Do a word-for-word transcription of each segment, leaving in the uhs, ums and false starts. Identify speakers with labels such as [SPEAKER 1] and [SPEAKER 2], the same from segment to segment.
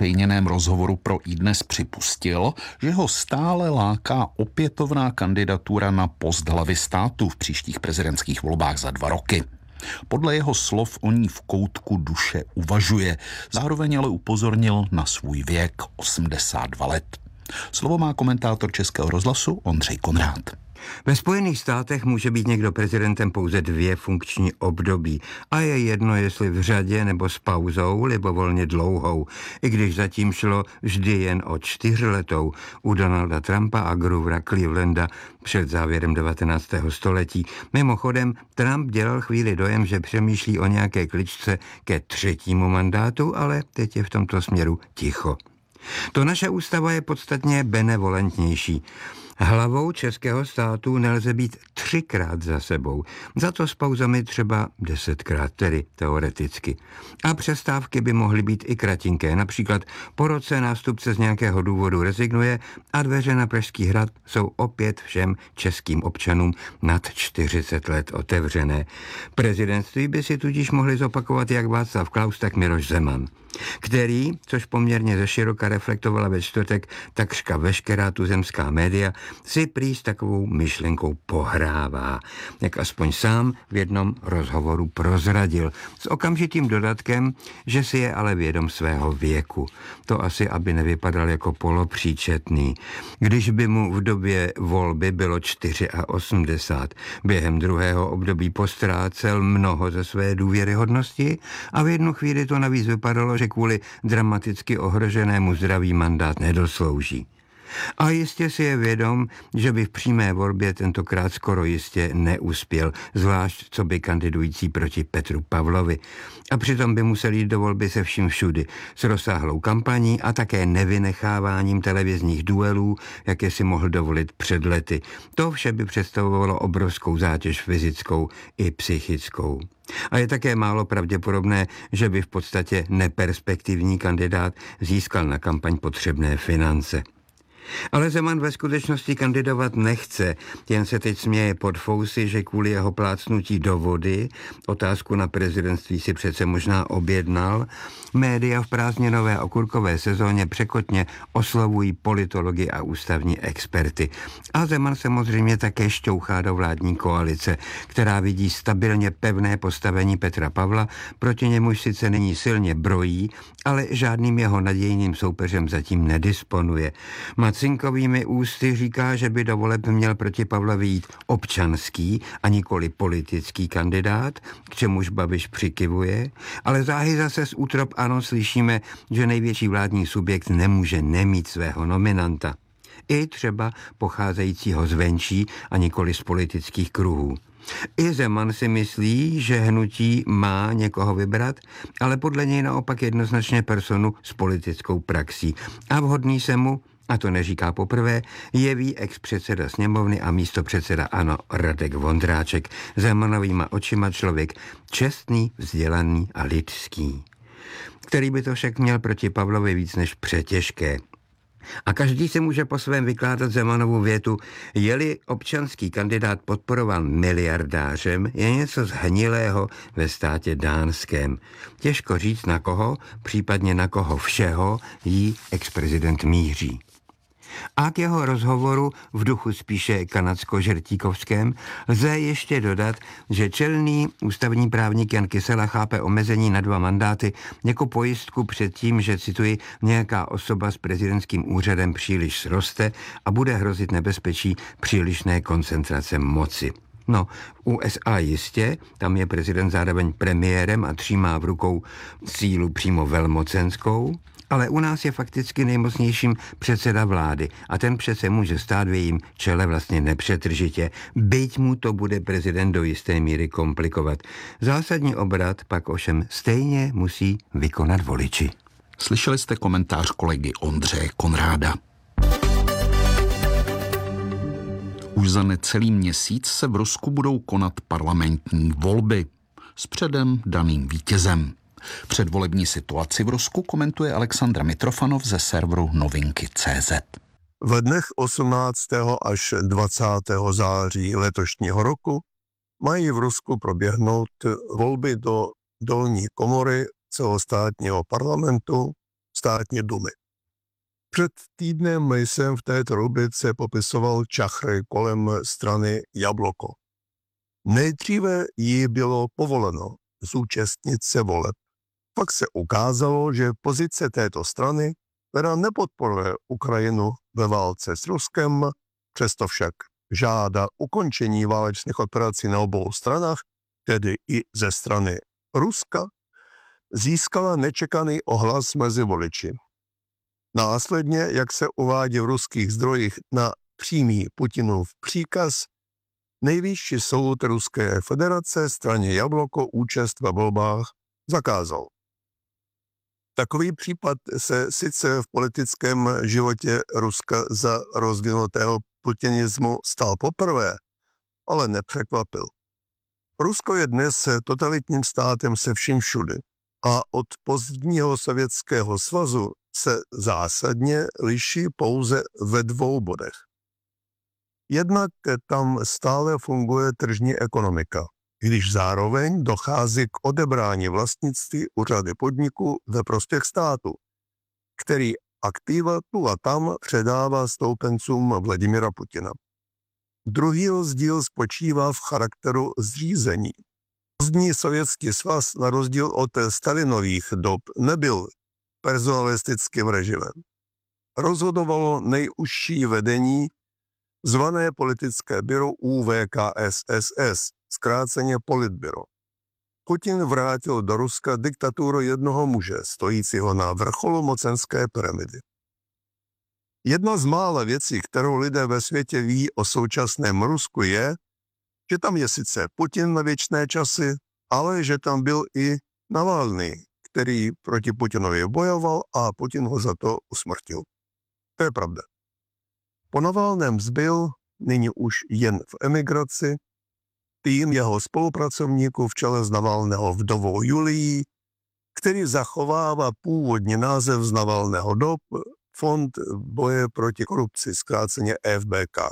[SPEAKER 1] V zveřejněném rozhovoru pro iDnes připustil, že ho stále láká opětovná kandidatura na post hlavy státu v příštích prezidentských volbách za dva roky. Podle jeho slov o ní v koutku duše uvažuje, zároveň ale upozornil na svůj věk osmdesát dva let. Slovo má komentátor Českého rozhlasu Ondřej Konrád.
[SPEAKER 2] Ve Spojených státech může být někdo prezidentem pouze dvě funkční období a je jedno, jestli v řadě nebo s pauzou, libovolně dlouhou, i když zatím šlo vždy jen o čtyřletou u Donalda Trumpa a Groovera Clevelanda před závěrem devatenáctého století. Mimochodem, Trump dělal chvíli dojem, že přemýšlí o nějaké kličce ke třetímu mandátu, ale teď je v tomto směru ticho. To naše ústava je podstatně benevolentnější. Hlavou českého státu nelze být třikrát za sebou, za to s pauzami třeba desetkrát, tedy teoreticky. A přestávky by mohly být i kratinké, například po roce nástupce z nějakého důvodu rezignuje a dveře na Pražský hrad jsou opět všem českým občanům nad čtyřicet let otevřené. Prezidentství by si tudíž mohli zopakovat jak Václav Klaus, tak Miloš Zeman, který, což poměrně zeširoka reflektovala ve čtvrtek takřka veškerá tuzemská média, si prý s takovou myšlenkou pohrává, jak aspoň sám v jednom rozhovoru prozradil, s okamžitým dodatkem, že si je ale vědom svého věku. To asi, aby nevypadal jako polopříčetný. Když by mu v době volby bylo osmdesát čtyři, během druhého období postrácel mnoho ze své důvěryhodnosti a v jednu chvíli to navíc vypadalo, že kvůli dramaticky ohroženému zdraví mandát nedoslouží. A jistě si je vědom, že by v přímé volbě tentokrát skoro jistě neuspěl, zvlášť co by kandidující proti Petru Pavlovi. A přitom by musel jít do volby se vším všudy, s rozsáhlou kampaní a také nevynecháváním televizních duelů, jaké si mohl dovolit před lety. To vše by představovalo obrovskou zátěž fyzickou i psychickou. A je také málo pravděpodobné, že by v podstatě neperspektivní kandidát získal na kampaň potřebné finance. Ale Zeman ve skutečnosti kandidovat nechce, jen se teď směje pod fousy, že kvůli jeho plácnutí do vody, otázku na prezidentství si přece možná objednal, média v prázdninové okurkové sezóně překotně oslovují politology a ústavní experty. A Zeman samozřejmě také šťouchá do vládní koalice, která vidí stabilně pevné postavení Petra Pavla, proti němuž sice nyní silně brojí, ale žádným jeho nadějným soupeřem zatím nedisponuje. Macinkovými ústy říká, že by do voleb měl proti Pavlovi jít občanský a nikoli politický kandidát, k čemuž Babiš přikivuje, ale záhy zase z útrop ANO slyšíme, že největší vládní subjekt nemůže nemít svého nominanta. I třeba pocházejícího zvenčí a nikoli z politických kruhů. I Zeman si myslí, že hnutí má někoho vybrat, ale podle něj naopak jednoznačně personu s politickou praxí. A vhodný se mu, a to neříká poprvé, jeví ex-předseda sněmovny a místopředseda ANO Radek Vondráček, Zemanovýma očima člověk čestný, vzdělaný a lidský, který by to však měl proti Pavlovi víc než přetěžké. A každý si může po svém vykládat Zemanovu větu, je-li občanský kandidát podporován miliardářem, je něco zhnilého ve státě dánském. Těžko říct na koho, případně na koho všeho jí ex-prezident míří. A k jeho rozhovoru v duchu spíše kanadsko-žertíkovském lze ještě dodat, že čelný ústavní právník Jan Kysela chápe omezení na dva mandáty jako pojistku před tím, že, cituji, nějaká osoba s prezidentským úřadem příliš sroste a bude hrozit nebezpečí přílišné koncentrace moci. No, v U S A jistě, tam je prezident zároveň premiérem a třímá v rukou sílu přímo velmocenskou, ale u nás je fakticky nejmocnějším předseda vlády a ten přece může stát v jejím čele vlastně nepřetržitě, byť mu to bude prezident do jisté míry komplikovat. Zásadní obrat pak ovšem stejně musí vykonat voliči.
[SPEAKER 1] Slyšeli jste komentář kolegy Ondřeje Konráda. Už za necelý měsíc se v Rusku budou konat parlamentní volby s předem daným vítězem. Předvolební situaci v Rusku komentuje Alexandra Mitrofanov ze serveru novinky tečka cé zet.
[SPEAKER 3] V dnech osmnáctého až dvacátého září letošního roku mají v Rusku proběhnout volby do dolní komory celostátního parlamentu státní dumy. Před týdnem jsem v této rubrice popisoval čachry kolem strany Jabloko. Nejdříve jí bylo povoleno zúčastnit se voleb. Pak se ukázalo, že pozice této strany, která nepodporuje Ukrajinu ve válce s Ruskem, přesto však žádá ukončení válečných operací na obou stranách, tedy i ze strany Ruska, získala nečekaný ohlas mezi voliči. Následně, jak se uvádí v ruských zdrojích na přímý Putinův příkaz, Nejvyšší soud Ruské federace straně Jabloko účast ve volbách zakázal. Takový případ se sice v politickém životě Ruska za rozvinutého putinismu stal poprvé, ale nepřekvapil. Rusko je dnes totalitním státem se vším všudy a od pozdního Sovětského svazu se zásadně liší pouze ve dvou bodech. Jednak tam stále funguje tržní ekonomika, když zároveň dochází k odebrání vlastnictví u řady podniků ve prospěch státu, který aktiva tu a tam předává stoupencům Vladimira Putina. Druhý rozdíl spočívá v charakteru zřízení. Pozdní Sovětský svaz na rozdíl od Stalinových dob nebyl personalistickým režimem. Rozhodovalo nejužší vedení zvané politické byro U V K S S S, zkráceně Politbyro. Putin vrátil do Ruska diktaturu jednoho muže, stojícího na vrcholu mocenské pyramidy. Jedna z mála věcí, kterou lidé ve světě ví o současném Rusku, je, že tam je sice Putin na věčné časy, ale že tam byl i Navalný, který proti Putinovi bojoval a Putin ho za to usmrtil. To je pravda. Po Navalném zbyl, nyní už jen v emigraci, tým jeho spolupracovníků v čele s Navalného vdovou Julií, který zachovává původní název z Navalného dob, Fond boje proti korupci, zkráceně F B K.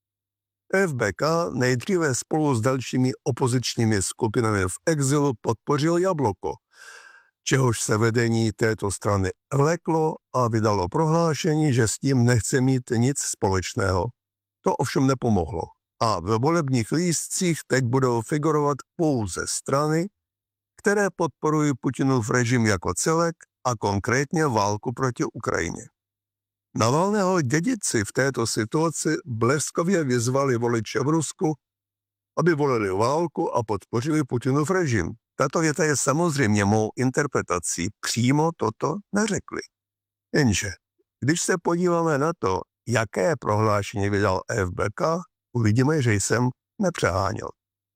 [SPEAKER 3] F B K nejdříve spolu s dalšími opozičními skupinami v exilu podpořil Jabloko, čehož se vedení této strany leklo a vydalo prohlášení, že s tím nechce mít nic společného. To ovšem nepomohlo. A ve volebních lístcích teď budou figurovat pouze strany, které podporují Putinův režim jako celek a konkrétně válku proti Ukrajině. Navalného dědici v této situaci bleskově vyzvali voliče v Rusku, aby volili válku a podpořili Putinův režim. Tato věta je samozřejmě mou interpretací, přímo toto neřekli. Jenže, když se podíváme na to, jaké prohlášení vydal F B K, uvidíme, že jsem nepřeháněl.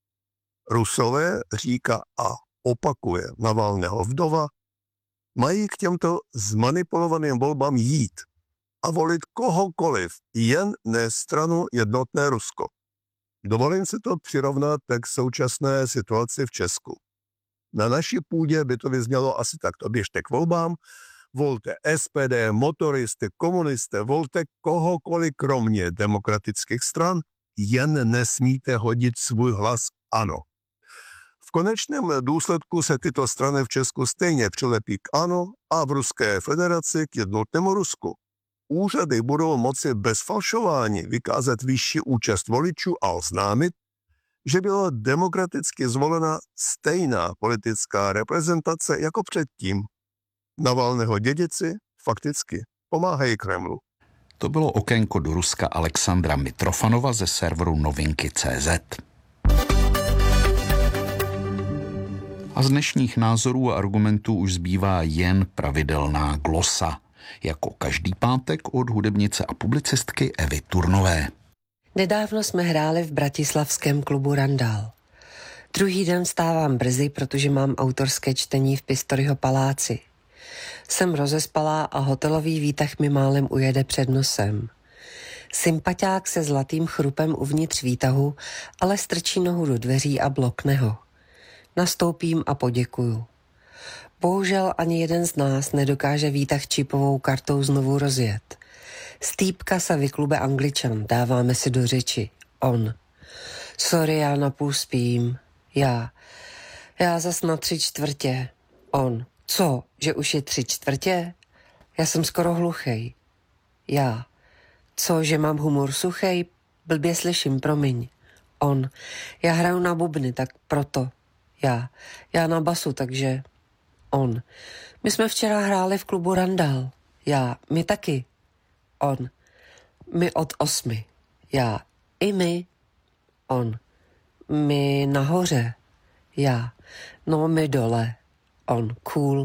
[SPEAKER 3] Rusové, říká a opakuje Navalného vdova, mají k těmto zmanipulovaným volbám jít a volit kohokoliv, jen ne stranu Jednotné Rusko. Dovolím si to přirovnat k současné situaci v Česku. Na naší půdě by to vyznělo asi takto: běžte k volbám, volte S P D, motoristy, komunisté, volte kohokoliv kromě demokratických stran, jen nesmíte hodit svůj hlas ANO. V konečném důsledku se tyto strany v Česku stejně přilepí k ANO a v Ruské federaci k Jednotnému Rusku. Úřady budou moci bez falšování vykázat vyšší účast voličů a oznámit, že byla demokraticky zvolena stejná politická reprezentace jako předtím. Navalného dědici fakticky pomáhají Kremlu.
[SPEAKER 1] To bylo okénko do Ruska Alexandra Mitrofanova ze serveru novinky tečka cé zet. A z dnešních názorů a argumentů už zbývá jen pravidelná glosa. Jako každý pátek od hudebnice a publicistky Evy Turnové.
[SPEAKER 4] Nedávno jsme hráli v bratislavském klubu Randall. Druhý den vstávám brzy, protože mám autorské čtení v Pistoryho paláci. Jsem rozespalá a hotelový výtah mi málem ujede před nosem. Sympaťák se zlatým chrupem uvnitř výtahu, ale strčí nohu do dveří a blokne ho. Nastoupím a poděkuju. Bohužel ani jeden z nás nedokáže výtah čipovou kartou znovu rozjet. Z týpka se vyklube Angličan, dáváme si do řeči. On. Sorry, já napůl spím. Já. Já zas na tři čtvrtě. On. Co, že už je tři čtvrtě? Já jsem skoro hluchej. Já. Co, že mám humor suchej? Blbě slyším, promiň. On. Já hraju na bubny, tak proto. Já. Já na basu, takže... On. My jsme včera hráli v klubu Randall. Já. My taky. On. My od osmi. Já. I my. On. My nahoře. Já. No, my dole. On. Cool.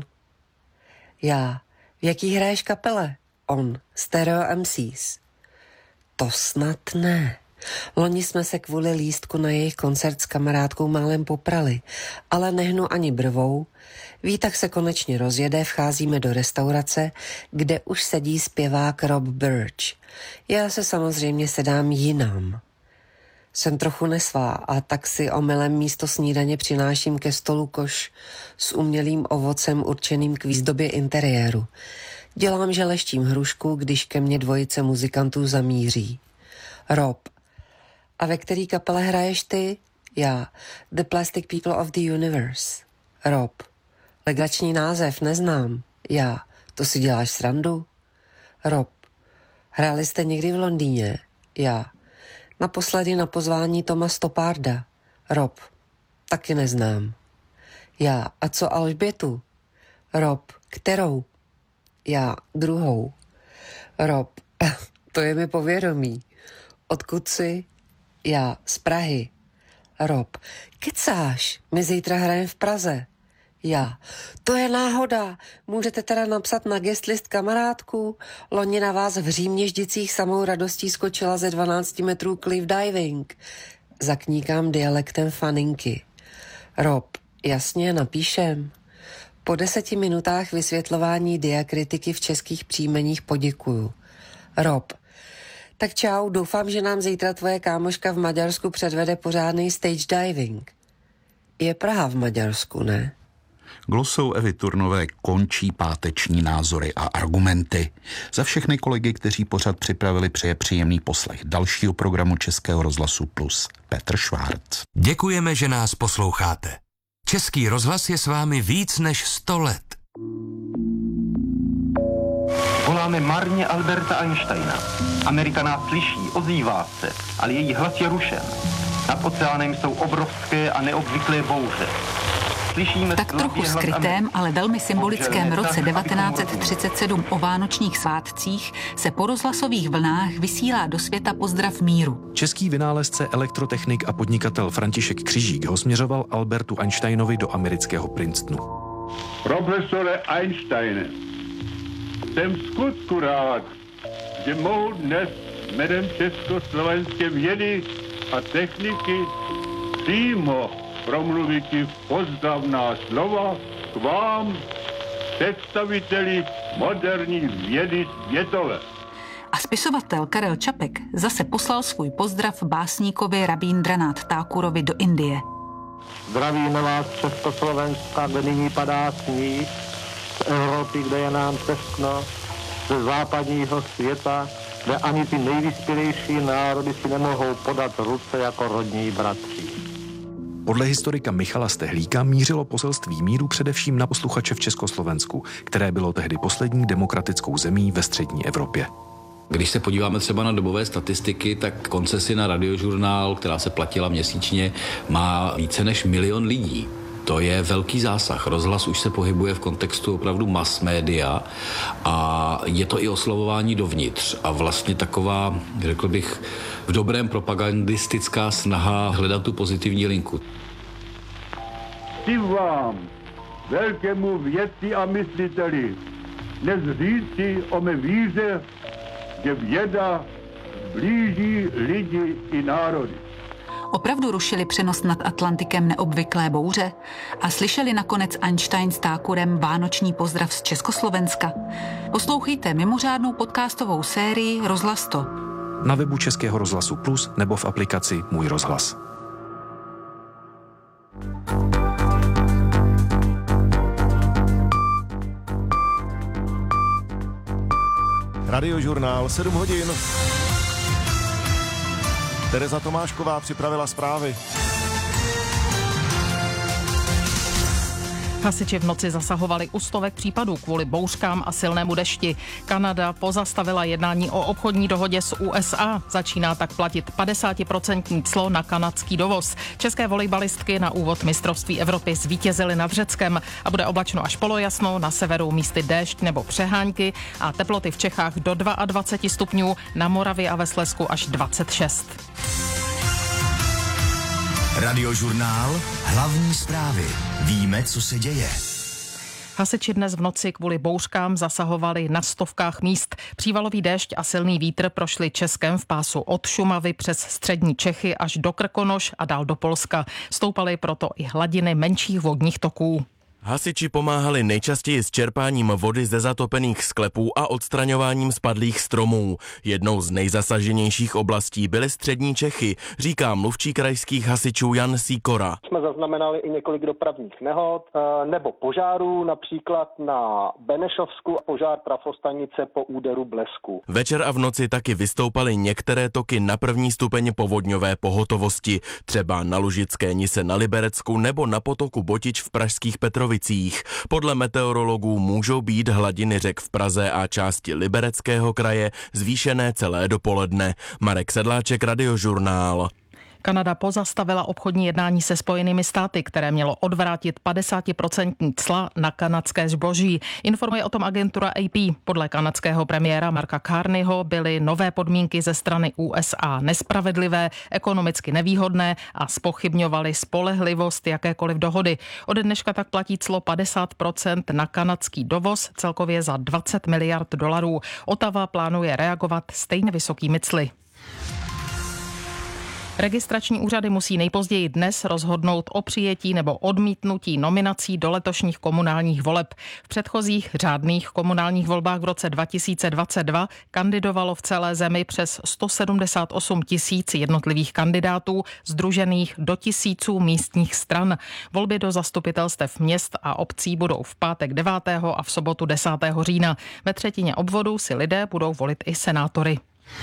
[SPEAKER 4] Já. V jaký hraješ kapele? On. Stereo M Cs. To snad ne. Loni jsme se kvůli lístku na jejich koncert s kamarádkou málem poprali, ale nehnu ani brvou. Výtah se konečně rozjede, vcházíme do restaurace, kde už sedí zpěvák Rob Birch. Já se samozřejmě sedám jinam. Jsem trochu nesvá a tak si omylem místo snídaně přináším ke stolu koš s umělým ovocem určeným k výzdobě interiéru. Dělám, že leštím hrušku, když ke mně dvojice muzikantů zamíří. Rob. A ve který kapele hraješ ty? Já. The Plastic People of the Universe. Rob. Legrační název, neznám. Já. To si děláš srandu? Rob. Hráli jste někdy v Londýně? Já. Naposledy na pozvání Toma Stopparda. Rob. Taky neznám. Já. A co Alžbětu? Rob. Kterou? Já. Druhou. Rob. To je mi povědomí. Odkud jsi? Já. Z Prahy. Rob. Kecáš? My zítra hrajeme v Praze. Já. To je náhoda. Můžete teda napsat na guest list kamarádku? Loni na vás v Římněždicích samou radostí skočila ze dvanácti metrů cliff diving. Zakníkám dialektem faninky. Rob. Jasně, napíšem. Po deseti minutách vysvětlování diakritiky v českých příjmeních poděkuju. Rob. Tak čau, doufám, že nám zítra tvoje kámoška v Maďarsku předvede pořádný stage diving. Je Praha v Maďarsku, ne?
[SPEAKER 1] Glosou Evy Turnové končí páteční názory a argumenty. Za všechny kolegy, kteří pořad připravili, přeje příjemný poslech dalšího programu Českého rozhlasu Plus Petr Švárc.
[SPEAKER 5] Děkujeme, že nás posloucháte. Český rozhlas je s vámi víc než sto let.
[SPEAKER 6] Voláme marně Alberta Einsteina. Amerika nás slyší, ozývá se, ale její hlas je rušen. Nad oceánem jsou obrovské a neobvyklé bouře.
[SPEAKER 7] V tak trochu skrytém, ale velmi symbolickém roce devatenáct set třicet sedm o vánočních svátcích se po rozhlasových vlnách vysílá do světa pozdrav míru.
[SPEAKER 8] Český vynálezce, elektrotechnik a podnikatel František Křižík ho směřoval Albertu Einsteinovi do amerického Princetonu.
[SPEAKER 9] Profesore Einsteine, jsem skutku rád, že mohu dnes jménem československé vědy a techniky přímo promluviti pozdravná slova k vám, představiteli moderní vědy světové.
[SPEAKER 7] A spisovatel Karel Čapek zase poslal svůj pozdrav básníkovi Rabíndranath Thakurovi do Indie.
[SPEAKER 6] Zdravíme vás z Československa, kde nyní padá sníh, z Evropy, kde je nám teskno, ze západního světa, kde ani ty nejvyspělejší národy si nemohou podat ruce jako rodní bratři.
[SPEAKER 8] Podle historika Michala Stehlíka mířilo poselství míru především na posluchače v Československu, které bylo tehdy poslední demokratickou zemí ve střední Evropě.
[SPEAKER 10] Když se podíváme třeba na dobové statistiky, tak koncesi na Radiožurnál, která se platila měsíčně, má více než milion lidí. To je velký zásah. Rozhlas už se pohybuje v kontextu opravdu mass media a je to i oslovování dovnitř a vlastně taková, řekl bych, v dobrém propagandistická snaha hledat tu pozitivní linku.
[SPEAKER 9] Chci vám, velkému vědci a mysliteli, dnes říci o mé víře, že věda blíží lidi i národy.
[SPEAKER 7] Opravdu rušili přenos nad Atlantikem neobvyklé bouře a slyšeli nakonec Einstein s Thakurem vánoční pozdrav z Československa? Poslouchejte mimořádnou podcastovou sérii Rozhlas to.
[SPEAKER 8] Na webu Českého rozhlasu Plus nebo v aplikaci Můj rozhlas.
[SPEAKER 11] Radiožurnál sedm hodin. Tereza Tomášková připravila zprávy. Hasiči v noci zasahovali u stovek případů kvůli bouřkám a silnému dešti. Kanada pozastavila jednání o obchodní dohodě s U S A. Začíná tak platit padesátiprocentní clo na kanadský dovoz. České volejbalistky na úvod mistrovství Evropy zvítězily nad Řeckem a bude oblačno až polojasno, na severu místy déšť nebo přehánky a teploty v Čechách do dvacet dva stupňů, na Moravě a ve Slezsku až dvacet šest.
[SPEAKER 12] Radiožurnál. Hlavní zprávy. Víme, co se děje.
[SPEAKER 11] Hasiči dnes v noci kvůli bouřkám zasahovali na stovkách míst. Přívalový déšť a silný vítr prošli Českem v pásu od Šumavy přes střední Čechy až do Krkonoš a dál do Polska. Stoupaly proto i hladiny menších vodních toků.
[SPEAKER 13] Hasiči pomáhali nejčastěji s čerpáním vody ze zatopených sklepů a odstraňováním spadlých stromů. Jednou z nejzasaženějších oblastí byly střední Čechy, říká mluvčí krajských hasičů Jan Sýkora.
[SPEAKER 14] Jsme zaznamenali i několik dopravních nehod nebo požárů, například na Benešovsku, požár trafostanice po úderu blesku.
[SPEAKER 13] Večer a v noci taky vystoupaly některé toky na první stupeň povodňové pohotovosti, třeba na Lužické Nise na Liberecku nebo na potoku Botič v pražských Petrovicích. Podle meteorologů můžou být hladiny řek v Praze a části Libereckého kraje zvýšené celé dopoledne. Marek Sedláček, Radiožurnál.
[SPEAKER 11] Kanada pozastavila obchodní jednání se Spojenými státy, které mělo odvrátit padesátiprocentní cla na kanadské zboží. Informuje o tom agentura A P. Podle kanadského premiéra Marka Carneyho byly nové podmínky ze strany U S A nespravedlivé, ekonomicky nevýhodné a zpochybňovaly spolehlivost jakékoliv dohody. Ode dneška tak platí clo padesát procent na kanadský dovoz, celkově za dvacet miliard dolarů. Ottawa plánuje reagovat stejně vysokými cly. Registrační úřady musí nejpozději dnes rozhodnout o přijetí nebo odmítnutí nominací do letošních komunálních voleb. V předchozích řádných komunálních volbách v roce dva tisíce dvacet dva kandidovalo v celé zemi přes sto sedmdesát osm tisíc jednotlivých kandidátů, sdružených do tisíců místních stran. Volby do zastupitelstev měst a obcí budou v pátek devátého a v sobotu desátého října. Ve třetině obvodů si lidé budou volit i senátory.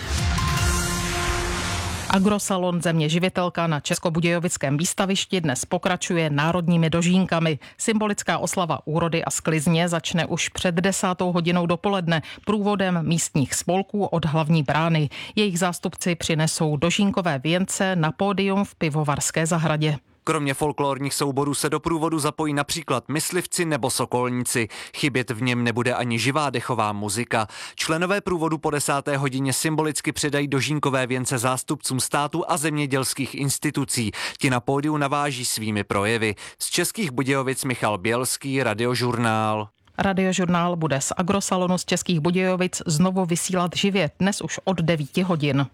[SPEAKER 11] Agrosalon Země živitelka na Českobudějovickém výstavišti dnes pokračuje národními dožínkami. Symbolická oslava úrody a sklizně začne už před desátou hodinou dopoledne průvodem místních spolků od hlavní brány. Jejich zástupci přinesou dožínkové věnce na pódium v Pivovarské zahradě.
[SPEAKER 15] Kromě folklorních souborů se do průvodu zapojí například myslivci nebo sokolníci. Chybět v něm nebude ani živá dechová muzika. Členové průvodu po desáté hodině symbolicky předají dožínkové věnce zástupcům státu a zemědělských institucí. Ti na pódiu naváží svými projevy. Z Českých Budějovic Michal Bělský, Radiožurnál.
[SPEAKER 11] Radiožurnál bude z Agrosalonu z Českých Budějovic znovu vysílat živě, dnes už od devíti hodin.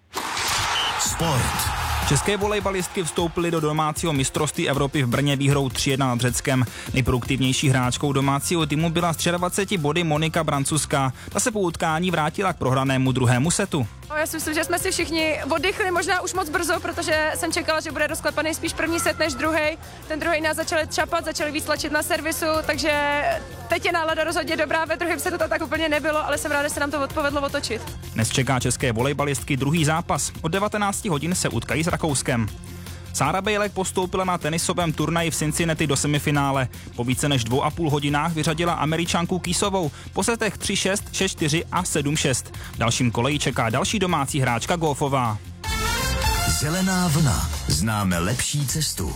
[SPEAKER 12] Sport.
[SPEAKER 16] České volejbalistky vstoupily do domácího mistrovství Evropy v Brně výhrou tři jedna nad Řeckem. Nejproduktivnější hráčkou domácího týmu byla s dvaceti třemi body Monika Brancuská. Ta se po utkání vrátila k prohranému druhému setu.
[SPEAKER 17] Já si myslím, že jsme si všichni oddychli možná už moc brzo, protože jsem čekala, že bude rozklepaný spíš první set než druhý. Ten druhý nás začali třapat, začali víc tlačit na servisu, takže teď je nálada rozhodně dobrá, ve druhém setu to tak úplně nebylo, ale jsem ráda, že se nám to odpovedlo otočit.
[SPEAKER 16] Dnes čeká české volejbalistky druhý zápas. Od devatenácti hodin se utkají s Rakouskem. Sára Bejlek postoupila na tenisovém turnaji v Cincinnati do semifinále. Po více než dvou a půl hodinách vyřadila Američanku Kýsovou po setech tři šest, šest čtyři a sedm šest. V dalším koleji čeká další domácí hráčka Gófová.
[SPEAKER 12] Zelená vlna. Známe lepší cestu.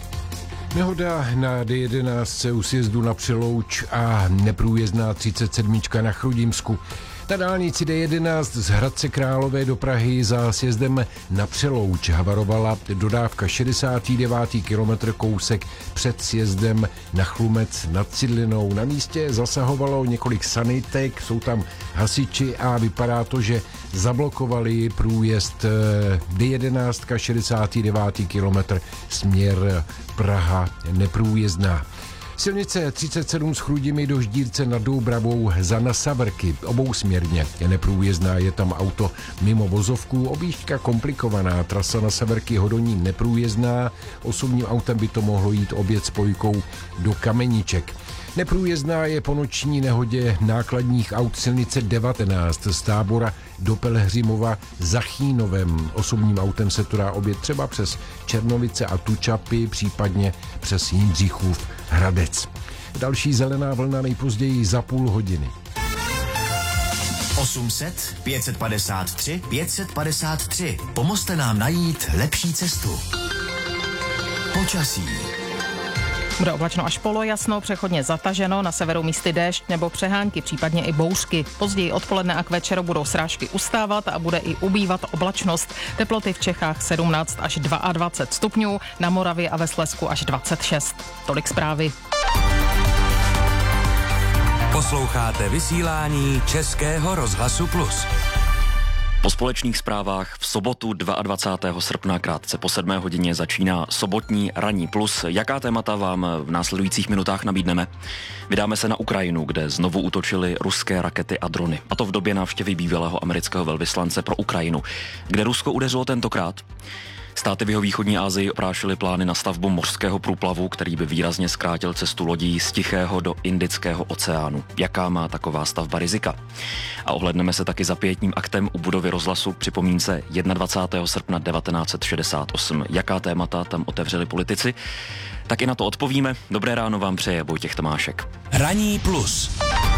[SPEAKER 18] Nehoda na D jedenáct u sjezdu na Přelouč a neprůjezdná třicet sedm na Chrudimsku. Na dálnici D jedenáct z Hradce Králové do Prahy za sjezdem na Přelouč havarovala dodávka šedesátý devátý kilometr kousek před sjezdem na Chlumec nad Cidlinou. Na místě zasahovalo několik sanitek, jsou tam hasiči a vypadá to, že zablokovali průjezd D jedenáct šedesátý devátý kilometr směr Praha neprůjezdná. Silnice třicet sedm z Chrudimi do Ždírce nad Doubravou za Nasavrky, obousměrně je neprůjezdná, je tam auto mimo vozovku, objížďka komplikovaná, trasa Nasavrky Hodonín neprůjezdná, osobním autem by to mohlo jít obět spojkou do Kameniček. Neprůjezdná je po noční nehodě nákladních aut silnice devatenáct z Tábora do Pelhřimova za Chínovem. Osobním autem se to dá objet třeba přes Černovice a Tučapy, případně přes Jindřichův Hradec. Další zelená vlna nejpozději za půl hodiny.
[SPEAKER 12] osm set, pět set padesát tři, pět set padesát tři. Pomozte nám najít lepší cestu. Počasí.
[SPEAKER 11] Bude oblačno až polojasno, přechodně zataženo, na severu místy déšť nebo přehánky, případně i bouřky. Později odpoledne a k večeru budou srážky ustávat a bude i ubývat oblačnost. Teploty v Čechách sedmnáct až dvacet dva stupňů, na Moravě a ve Slezsku až dvacet šest. Tolik zprávy.
[SPEAKER 5] Posloucháte vysílání Českého rozhlasu Plus.
[SPEAKER 19] Po společných zprávách v sobotu dvacátého druhého srpna krátce po sedmé hodině začíná sobotní ranní plus. Jaká témata vám v následujících minutách nabídneme? Vydáme se na Ukrajinu, kde znovu útočily ruské rakety a drony. A to v době návštěvy bývalého amerického velvyslance pro Ukrajinu. Kde Rusko udeřilo tentokrát? Státy v jihovýchodní Asii oprášily plány na stavbu mořského průplavu, který by výrazně zkrátil cestu lodí z Tichého do Indického oceánu. Jaká má taková stavba rizika? A ohledneme se taky za pětním aktem u budovy rozhlasu k připomínce dvacátého prvního srpna devatenáct set šedesát osm. Jaká témata tam otevřeli politici? Tak i na to odpovíme. Dobré ráno vám přeje Vojtěch Tomášek.
[SPEAKER 5] Ranní plus.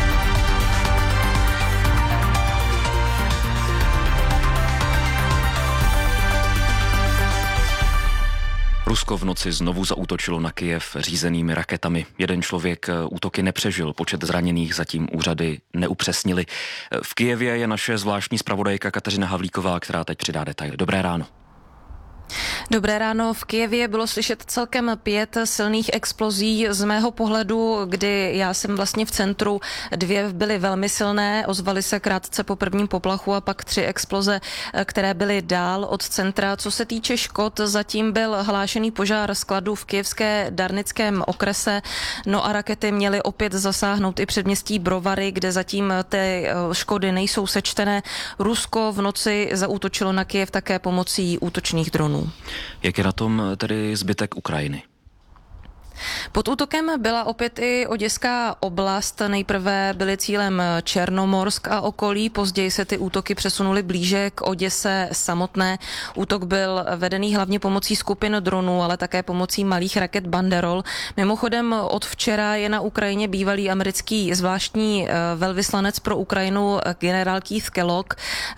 [SPEAKER 19] Rusko v noci znovu zaútočilo na Kyjev řízenými raketami. Jeden člověk útoky nepřežil, počet zraněných zatím úřady neupřesnili. V Kyjevě je naše zvláštní zpravodajka Kateřina Havlíková, která teď přidá detaily. Dobré ráno.
[SPEAKER 20] Dobré ráno. V Kyjevě bylo slyšet celkem pět silných explozí. Z mého pohledu, kdy já jsem vlastně v centru, dvě byly velmi silné, ozvaly se krátce po prvním poplachu a pak tři exploze, které byly dál od centra. Co se týče škod, zatím byl hlášený požár skladu v kyjevské Darnickém okrese, no a rakety měly opět zasáhnout i předměstí Brovary, kde zatím ty škody nejsou sečtené. Rusko v noci zaútočilo na Kyjev také pomocí útočných dronů.
[SPEAKER 19] Jak je na tom tedy zbytek Ukrajiny?
[SPEAKER 20] Pod útokem byla opět i oděská oblast. Nejprve byly cílem Černomorsk a okolí, později se ty útoky přesunuly blíže k Oděse samotné. Útok byl vedený hlavně pomocí skupin dronů, ale také pomocí malých raket Banderol. Mimochodem od včera je na Ukrajině bývalý americký zvláštní velvyslanec pro Ukrajinu generál Keith Kellogg,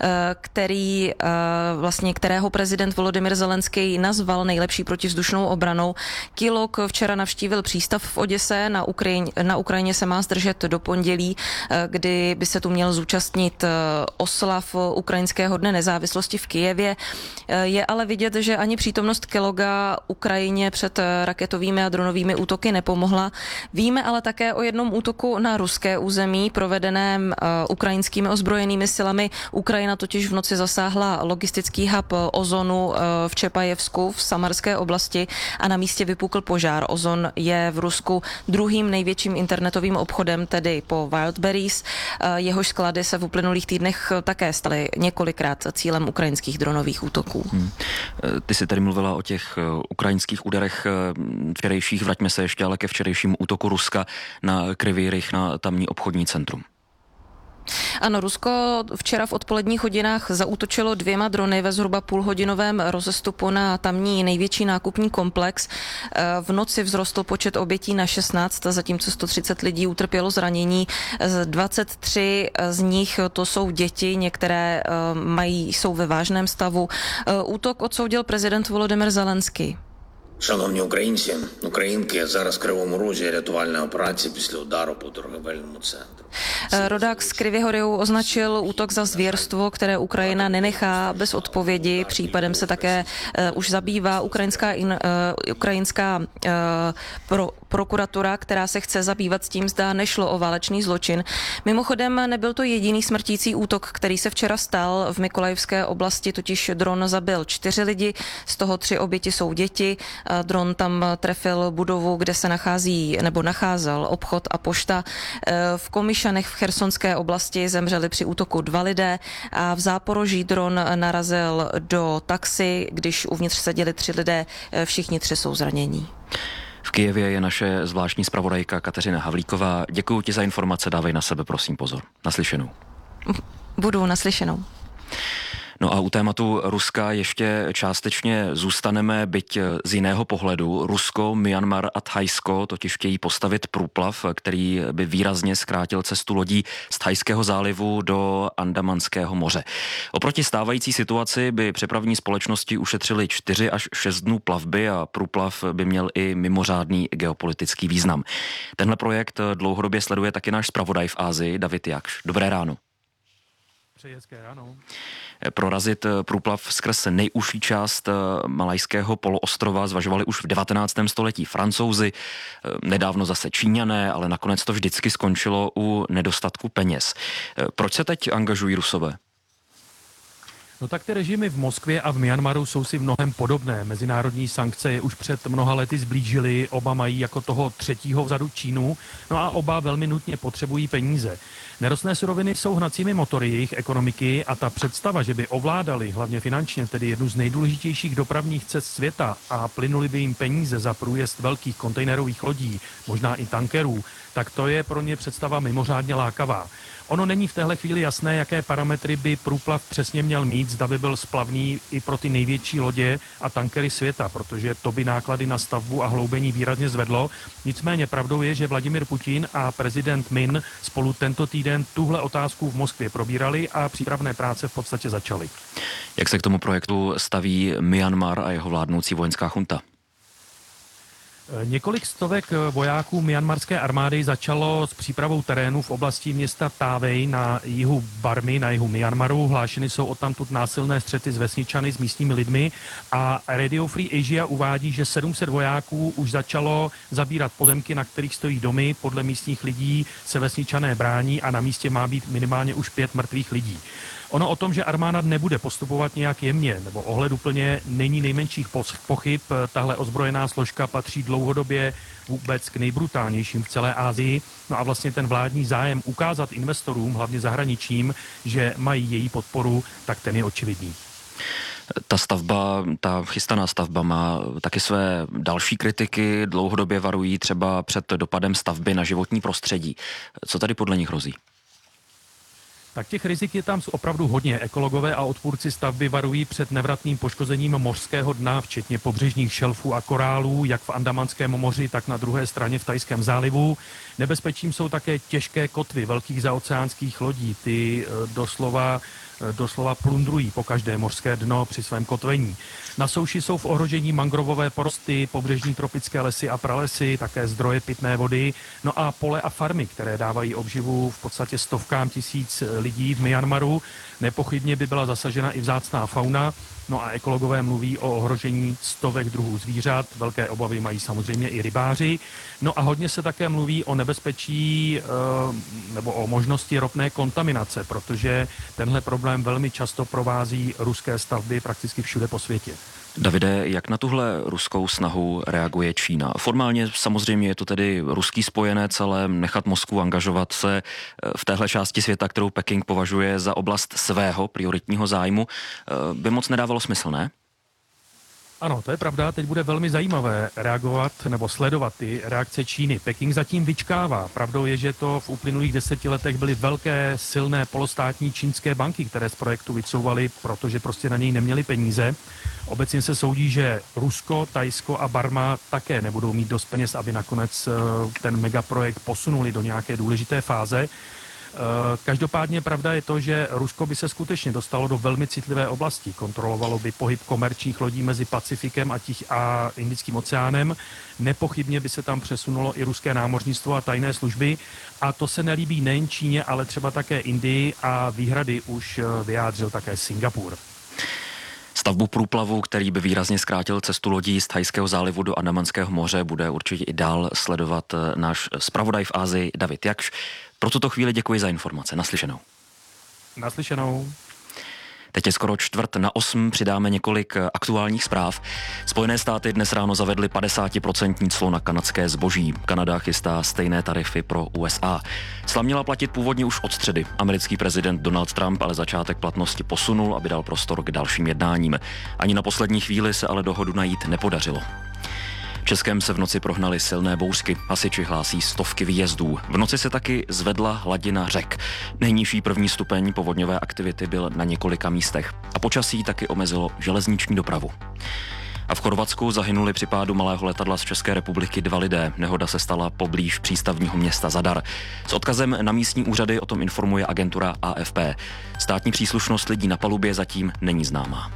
[SPEAKER 20] který vlastně, kterého prezident Volodymyr Zelenský nazval nejlepší protivzdušnou obranou. Kellogg včera navštívil přístav v Oděse, na Ukrajině, na Ukrajině se má zdržet do pondělí, kdy by se tu měl zúčastnit oslav Ukrajinského dne nezávislosti v Kyjevě. Je ale vidět, že ani přítomnost Kellogga Ukrajině před raketovými a dronovými útoky nepomohla. Víme ale také o jednom útoku na ruské území, provedeném ukrajinskými ozbrojenými silami. Ukrajina totiž v noci zasáhla logistický hub Ozonu v Čepajevsku v Samarské oblasti a na místě vypukl požár. Ozon je v Rusku druhým největším internetovým obchodem, tedy po Wildberries. Jehož sklady se v uplynulých týdnech také staly několikrát cílem ukrajinských dronových útoků. Hmm.
[SPEAKER 19] Ty jsi tady mluvila o těch ukrajinských úderech včerejších, vraťme se ještě ale ke včerejšímu útoku Ruska na Kryvý Rih, na tamní obchodní centrum.
[SPEAKER 20] Ano, Rusko včera v odpoledních hodinách zaútočilo dvěma drony ve zhruba půlhodinovém rozestupu na tamní největší nákupní komplex. V noci vzrostl počet obětí na šestnáct, zatímco sto třicet lidí utrpělo zranění. dvacet tři z nich to jsou děti, některé mají, jsou ve vážném stavu. Útok odsoudil prezident Volodymyr Zelenský.
[SPEAKER 21] Шановні українці, українки, зараз в Кривому Розі є рятувальна операція після удару по торговельному центру.
[SPEAKER 20] Rodák z Kryvého Rihu označil útok za zvěrstvo, které Ukrajina nenechá bez odpovědi. Případem se také uh, už zabývá ukrajinská, in, uh, ukrajinská uh, pro, prokuratura, která se chce zabývat s tím, zda nešlo o válečný zločin. Mimochodem nebyl to jediný smrtící útok, který se včera stal v Mykolajivské oblasti, totiž dron zabil čtyři lidi, z toho tři oběti jsou děti. Dron tam trefil budovu, kde se nachází nebo nacházel obchod a pošta. V Komišanech v Chersonské oblasti zemřeli při útoku dva lidé a v Záporoží dron narazil do taxi, když uvnitř seděli tři lidé, všichni tři jsou zranění.
[SPEAKER 19] V Kyjevě je naše zvláštní zpravodajka Kateřina Havlíková. Děkuji ti za informace, dávej na sebe prosím pozor. Naslyšenou.
[SPEAKER 20] Budu naslyšenou.
[SPEAKER 19] No a u tématu Ruska ještě částečně zůstaneme, byť z jiného pohledu. Rusko, Myanmar a Thajsko totiž chtějí postavit průplav, který by výrazně zkrátil cestu lodí z Thajského zálivu do Andamanského moře. Oproti stávající situaci by přepravní společnosti ušetřily čtyři až šest dnů plavby a průplav by měl i mimořádný geopolitický význam. Tenhle projekt dlouhodobě sleduje taky náš zpravodaj v Asii, David Jakš. Dobré ráno.
[SPEAKER 2] Přeji hezké ráno.
[SPEAKER 19] Prorazit průplav skrz nejúžší část malajského poloostrova zvažovali už v devatenáctém století Francouzi, nedávno zase Číňané, ale nakonec to vždycky skončilo u nedostatku peněz. Proč se teď angažují Rusové?
[SPEAKER 2] No tak ty režimy v Moskvě a v Myanmaru jsou si v mnohem podobné. Mezinárodní sankce je už před mnoha lety zblížily, oba mají jako toho třetího vzadu Čínu, no a oba velmi nutně potřebují peníze. Nerostné suroviny jsou hnacími motory jejich ekonomiky a ta představa, že by ovládali hlavně finančně tedy jednu z nejdůležitějších dopravních cest světa a plynuli by jim peníze za průjezd velkých kontejnerových lodí, možná i tankerů, tak to je pro ně představa mimořádně lákavá. Ono není v téhle chvíli jasné, jaké parametry by průplav přesně měl mít, zda by byl splavný i pro ty největší lodě a tankery světa, protože to by náklady na stavbu a hloubení výrazně zvedlo. Nicméně pravdou je, že Vladimir Putin a prezident Min spolu tento týden tuhle otázku v Moskvě probírali a přípravné práce v podstatě začaly.
[SPEAKER 19] Jak se k tomu projektu staví Myanmar a jeho vládnoucí vojenská chunta?
[SPEAKER 2] Několik stovek vojáků myanmarské armády začalo s přípravou terénu v oblasti města Távej na jihu Barmy, na jihu Myanmaru. Hlášeny jsou odtamtud násilné střety s vesničany, s místními lidmi a Radio Free Asia uvádí, že sedm set vojáků už začalo zabírat pozemky, na kterých stojí domy. Podle místních lidí se vesničané brání a na místě má být minimálně už pět mrtvých lidí. Ono o tom, že armáda nebude postupovat nějak jemně nebo ohleduplně, není nejmenších pochyb. Tahle ozbrojená složka patří dlouhodobě vůbec k nejbrutálnějším v celé Asii. No a vlastně ten vládní zájem ukázat investorům, hlavně zahraničím, že mají její podporu, tak ten je očividný.
[SPEAKER 19] Ta stavba, ta chystaná stavba má taky své další kritiky. Dlouhodobě varují třeba před dopadem stavby na životní prostředí. Co tady podle nich hrozí?
[SPEAKER 2] Tak těch rizik je tam opravdu hodně. Ekologové a odpůrci stavby varují před nevratným poškozením mořského dna, včetně pobřežních šelfů a korálů, jak v Andamanském moři, tak na druhé straně v Thajském zálivu. Nebezpečím jsou také těžké kotvy velkých zaoceánských lodí. Ty doslova doslova plundrují po každé mořské dno při svém kotvení. Na souši jsou v ohrožení mangrovové porosty, pobřežní tropické lesy a pralesy, také zdroje pitné vody, no a pole a farmy, které dávají obživu v podstatě stovkám tisíc lidí v Myanmaru. Nepochybně by byla zasažena i vzácná fauna, no a ekologové mluví o ohrožení stovek druhů zvířat, velké obavy mají samozřejmě i rybáři. No a hodně se také mluví o nebezpečí nebo o možnosti ropné kontaminace, protože tenhle problém velmi často provází ruské stavby prakticky všude po světě.
[SPEAKER 19] Davide, jak na tuhle ruskou snahu reaguje Čína? Formálně samozřejmě je to tedy ruský spojenec, ale nechat Moskvu angažovat se v téhle části světa, kterou Peking považuje za oblast svého prioritního zájmu, by moc nedávalo smysl, ne?
[SPEAKER 2] Ano, to je pravda. Teď bude velmi zajímavé reagovat nebo sledovat ty reakce Číny. Peking zatím vyčkává. Pravdou je, že to v uplynulých deseti letech byly velké, silné polostátní čínské banky, které z projektu vycouvaly, protože prostě na něj neměly peníze. Obecně se soudí, že Rusko, Thajsko a Barma také nebudou mít dost peněz, aby nakonec ten megaprojekt posunuli do nějaké důležité fáze. Každopádně pravda je to, že Rusko by se skutečně dostalo do velmi citlivé oblasti. Kontrolovalo by pohyb komerčních lodí mezi Pacifikem a, Tich a Indickým oceánem. Nepochybně by se tam přesunulo i ruské námořnictvo a tajné služby. A to se nelíbí nejen Číně, ale třeba také Indii a výhrady už vyjádřil také Singapur.
[SPEAKER 19] Stavbu průplavu, který by výrazně zkrátil cestu lodí z Thajského zálivu do Andamanského moře, bude určitě i dál sledovat náš zpravodaj v Asii David Jakš. Pro tuto chvíli děkuji za informace. Naslyšenou.
[SPEAKER 2] Naslyšenou.
[SPEAKER 19] Teď je skoro čtvrt na osm, přidáme několik aktuálních zpráv. Spojené státy dnes ráno zavedly padesátiprocentní clo na kanadské zboží. Kanada chystá stejné tarify pro U S A. Cla měla platit původně už od středy. Americký prezident Donald Trump ale začátek platnosti posunul, aby dal prostor k dalším jednáním. Ani na poslední chvíli se ale dohodu najít nepodařilo. Českém se v noci prohnaly silné bouřky, hasiči hlásí stovky výjezdů. V noci se taky zvedla hladina řek. Nejnižší první stupeň povodňové aktivity byl na několika místech a počasí taky omezilo železniční dopravu. A v Chorvatsku zahynuli při pádu malého letadla z České republiky dva lidé. Nehoda se stala poblíž přístavního města Zadar. S odkazem na místní úřady o tom informuje agentura A F P. Státní příslušnost lidí na palubě zatím není známá.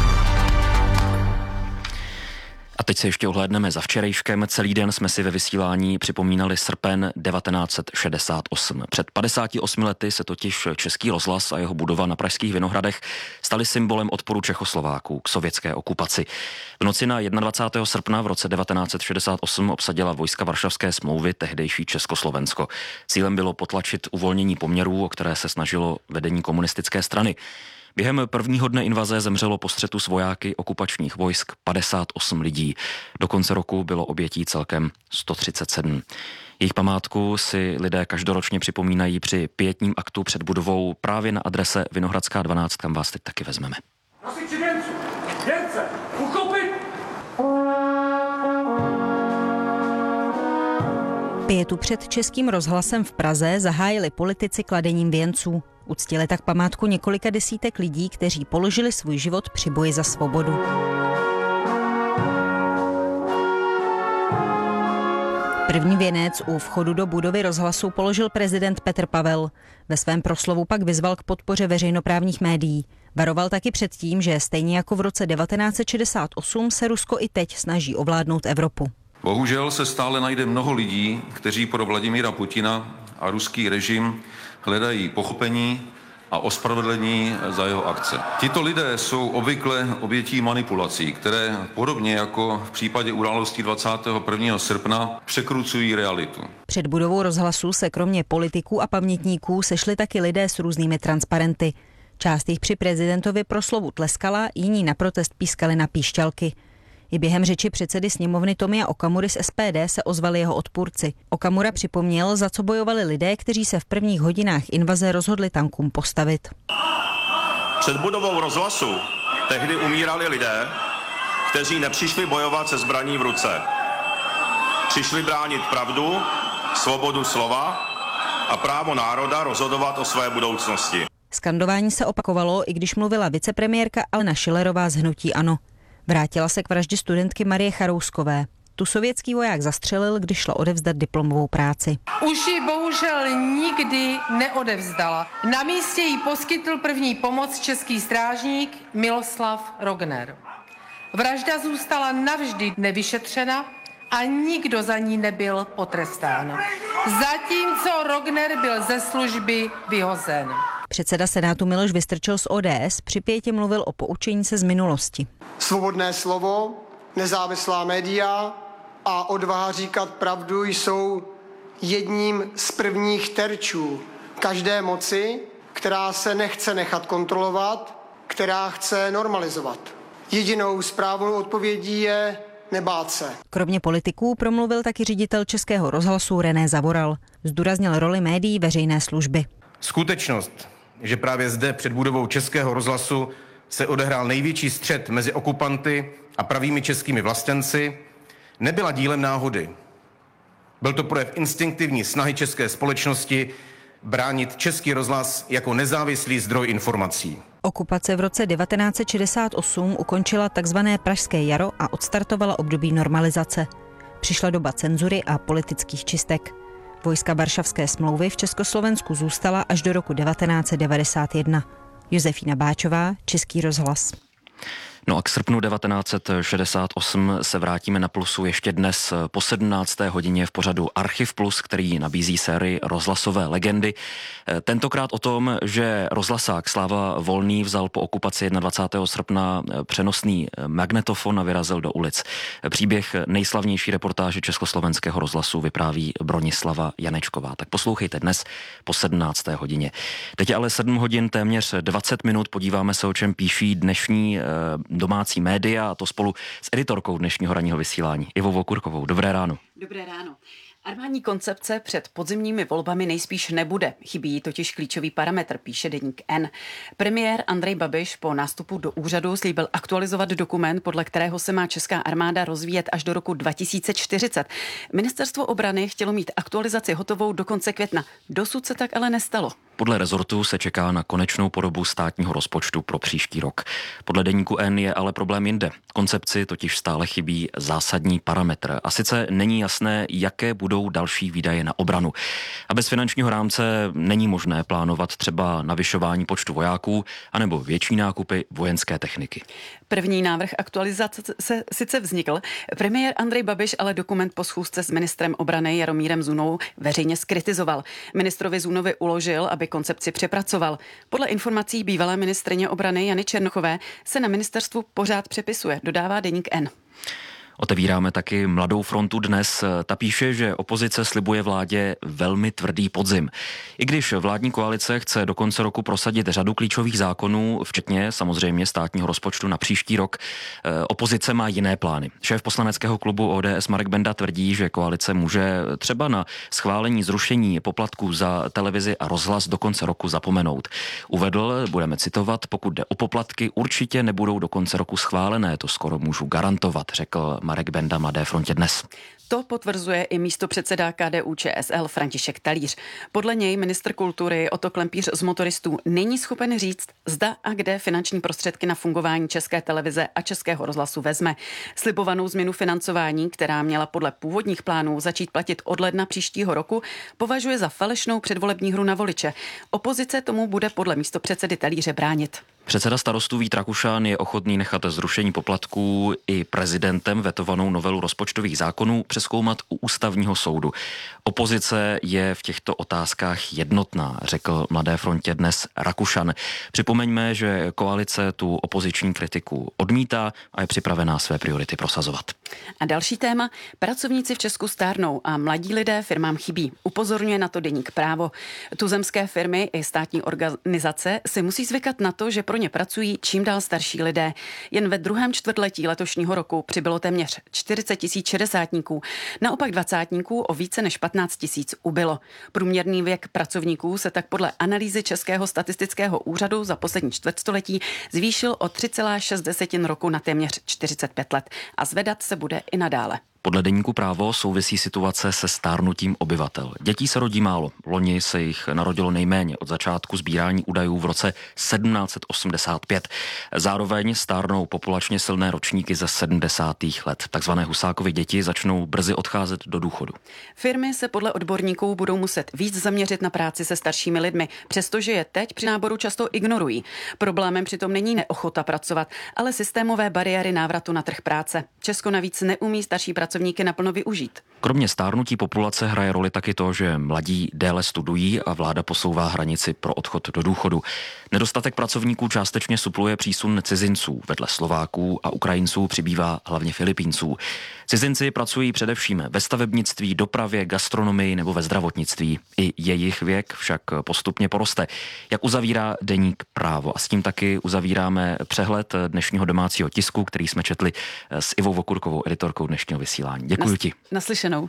[SPEAKER 19] A teď se ještě ohlédneme za včerejškem. Celý den jsme si ve vysílání připomínali srpen devatenáct set šedesát osm. Před padesáti osmi lety se totiž Český rozhlas a jeho budova na Pražských Vinohradech staly symbolem odporu Čechoslováků k sovětské okupaci. V noci na dvacátého prvního srpna v roce devatenáct set šedesát osm obsadila vojska Varšavské smlouvy tehdejší Československo. Cílem bylo potlačit uvolnění poměrů, o které se snažilo vedení komunistické strany. Během prvního dne invaze zemřelo po střetu s vojáky okupačních vojsk padesát osm lidí. Do konce roku bylo obětí celkem sto třicet sedm. Jejich památku si lidé každoročně připomínají při pietním aktu před budovou právě na adrese Vinohradská dvanáct, kam vás teď taky vezmeme.
[SPEAKER 3] Hasiči věnců! Věnce! Uchopit!
[SPEAKER 22] Pietu před Českým rozhlasem v Praze zahájili politici kladením věnců. Uctili tak památku několika desítek lidí, kteří položili svůj život při boji za svobodu. První věnec u vchodu do budovy rozhlasu položil prezident Petr Pavel. Ve svém proslovu pak vyzval k podpoře veřejnoprávních médií. Varoval taky před tím, že stejně jako v roce devatenáct set šedesát osm se Rusko i teď snaží ovládnout Evropu.
[SPEAKER 23] Bohužel se stále najde mnoho lidí, kteří pro Vladimíra Putina a ruský režim hledají pochopení a ospravedlnění za jeho akce. Tito lidé jsou obvykle obětí manipulací, které podobně jako v případě událostí dvacátého prvního srpna překrucují realitu.
[SPEAKER 22] Před budovou rozhlasu se kromě politiků a pamětníků sešli taky lidé s různými transparenty. Část jich při prezidentově proslovu tleskala, jiní na protest pískali na píšťalky. I během řeči předsedy sněmovny Tomia Okamury z S P D se ozvali jeho odpůrci. Okamura připomněl, za co bojovali lidé, kteří se v prvních hodinách invaze rozhodli tankům postavit.
[SPEAKER 24] Před budovou rozhlasu tehdy umírali lidé, kteří nepřišli bojovat se zbraní v ruce. Přišli bránit pravdu, svobodu slova a právo národa rozhodovat o své budoucnosti.
[SPEAKER 22] Skandování se opakovalo, i když mluvila vicepremiérka Alena Schillerová z hnutí ANO. Vrátila se k vraždě studentky Marie Charouskové. Tu sovětský voják zastřelil, když šla odevzdat diplomovou práci.
[SPEAKER 25] Už ji bohužel nikdy neodevzdala. Na místě jí poskytl první pomoc český strážník Miloslav Rogner. Vražda zůstala navždy nevyšetřena a nikdo za ní nebyl potrestán. Zatímco Rogner byl ze služby vyhozen.
[SPEAKER 22] Předseda Senátu Miloš Vystrčil z O D S při pětě mluvil o poučení se z minulosti.
[SPEAKER 26] Svobodné slovo, nezávislá média a odvaha říkat pravdu jsou jedním z prvních terčů každé moci, která se nechce nechat kontrolovat, která chce normalizovat. Jedinou správnou odpovědí je nebát se.
[SPEAKER 22] Kromě politiků promluvil taky ředitel Českého rozhlasu René Zavoral. Zdůraznil roli médií veřejné služby.
[SPEAKER 27] Skutečnost, že právě zde před budovou Českého rozhlasu se odehrál největší střet mezi okupanty a pravými českými vlastenci, nebyla dílem náhody. Byl to projev instinktivní snahy české společnosti bránit Český rozhlas jako nezávislý zdroj informací.
[SPEAKER 22] Okupace v roce devatenáct set šedesát osm ukončila takzvané Pražské jaro a odstartovala období normalizace. Přišla doba cenzury a politických čistek. Vojska Varšavské smlouvy v Československu zůstala až do roku devatenáct set devadesát jedna. Josefína Báčová, Český rozhlas.
[SPEAKER 19] No a k srpnu devatenáct set šedesát osm se vrátíme na Plusu ještě dnes po sedmnácté hodině v pořadu Archiv Plus, který nabízí sérii rozhlasové legendy. Tentokrát o tom, že rozhlasák Sláva Volný vzal po okupaci dvacátého prvního srpna přenosný magnetofon a vyrazil do ulic. Příběh nejslavnější reportáže Československého rozhlasu vypráví Bronislava Janečková. Tak poslouchejte dnes po sedmnácté hodině. Teď je ale sedm hodin téměř dvacet minut, podíváme se, o čem píší dnešní domácí média, a to spolu s editorkou dnešního ranního vysílání, Ivou Okurkovou. Dobré ráno.
[SPEAKER 28] Dobré ráno.
[SPEAKER 1] Armádní koncepce před podzimními volbami nejspíš nebude. Chybí jí totiž klíčový parametr, píše deník N. Premiér Andrej Babiš po nástupu do úřadu slíbil aktualizovat dokument, podle kterého se má česká armáda rozvíjet až do roku dva tisíce čtyřicet. Ministerstvo obrany chtělo mít aktualizaci hotovou do konce května. Dosud se tak ale nestalo.
[SPEAKER 19] Podle rezortu se čeká na konečnou podobu státního rozpočtu pro příští rok. Podle deníku N je ale problém jinde. Koncepci totiž stále chybí zásadní parametr. A sice není jasné, jaké budou další výdaje na obranu. A bez finančního rámce není možné plánovat třeba navyšování počtu vojáků anebo větší nákupy vojenské techniky.
[SPEAKER 1] První návrh aktualizace se sice vznikl. Premiér Andrej Babiš ale dokument po schůzce s ministrem obrany Jaromírem Zunou veřejně zkritizoval. Ministrovi Zunovi uložil, aby koncepci přepracoval. Podle informací bývalé ministryně obrany Jany Černochové se na ministerstvu pořád přepisuje, dodává deník N.
[SPEAKER 19] Otevíráme taky Mladou frontu dnes. Ta píše, že opozice slibuje vládě velmi tvrdý podzim. I když vládní koalice chce do konce roku prosadit řadu klíčových zákonů, včetně samozřejmě státního rozpočtu na příští rok, opozice má jiné plány. Šéf poslaneckého klubu O D S Marek Benda tvrdí, že koalice může třeba na schválení zrušení poplatků za televizi a rozhlas do konce roku zapomenout. Uvedl, budeme citovat, pokud jde o poplatky, určitě nebudou do konce roku schválené, to skoro můžu garantovat, řekl Marek Benda Mladé frontě dnes.
[SPEAKER 1] To potvrzuje i místopředseda K D U Č S L František Talíř. Podle něj ministr kultury Otto Klempíř z Motoristů není schopen říct, zda a kde finanční prostředky na fungování České televize a Českého rozhlasu vezme. Slibovanou změnu financování, která měla podle původních plánů začít platit od ledna příštího roku, považuje za falešnou předvolební hru na voliče. Opozice tomu bude podle místopředsedy Talíře bránit.
[SPEAKER 19] Předseda Starostů Vít Rakušan je ochotný nechat zrušení poplatků i prezidentem vetovanou novelu rozpočtových zákonů přezkoumat u ústavního soudu. Opozice je v těchto otázkách jednotná, řekl Mladé frontě dnes Rakušan. Připomeňme, že koalice tu opoziční kritiku odmítá a je připravená své priority prosazovat.
[SPEAKER 1] A další téma. Pracovníci v Česku stárnou a mladí lidé firmám chybí. Upozorňuje na to deník Právo. Tuzemské firmy i státní organizace si musí zvykat na to, že pro ně pracují čím dál starší lidé. Jen ve druhém čtvrtletí letošního roku přibylo téměř čtyřicet tisíc šedesátníků. Naopak dvacátníků o více než patnáct tisíc ubylo. Průměrný věk pracovníků se tak podle analýzy Českého statistického úřadu za poslední čtvrtstoletí zvýšil o tři celá šest roku na téměř čtyřicet pět let a zvedat se bude i nadále.
[SPEAKER 19] Podle deníku Právo souvisí situace se stárnutím obyvatel. Dětí se rodí málo. Loni se jich narodilo nejméně od začátku sbírání údajů v roce sedmnáct set osmdesát pět. Zároveň stárnou populačně silné ročníky ze sedmdesátých let. Takzvané Husákovy děti začnou brzy odcházet do důchodu.
[SPEAKER 1] Firmy se podle odborníků budou muset víc zaměřit na práci se staršími lidmi, přestože je teď při náboru často ignorují. Problémem přitom není neochota pracovat, ale systémové bariéry návratu na trh práce. Česko navíc neumí starší pracovníky naplno využít.
[SPEAKER 19] Kromě stárnutí populace hraje roli taky to, že mladí déle studují a vláda posouvá hranici pro odchod do důchodu. Nedostatek pracovníků částečně supluje přísun cizinců. Vedle Slováků a Ukrajinců přibývá hlavně Filipínců. Cizinci pracují především ve stavebnictví, dopravě, gastronomii nebo ve zdravotnictví. I jejich věk však postupně poroste. Jak uzavírá deník Právo. A s tím taky uzavíráme přehled dnešního domácího tisku, který jsme četli s Ivou Vokurkovou, editorkou dnešního vysílání. Děkuji ti.
[SPEAKER 1] Naslyšenou.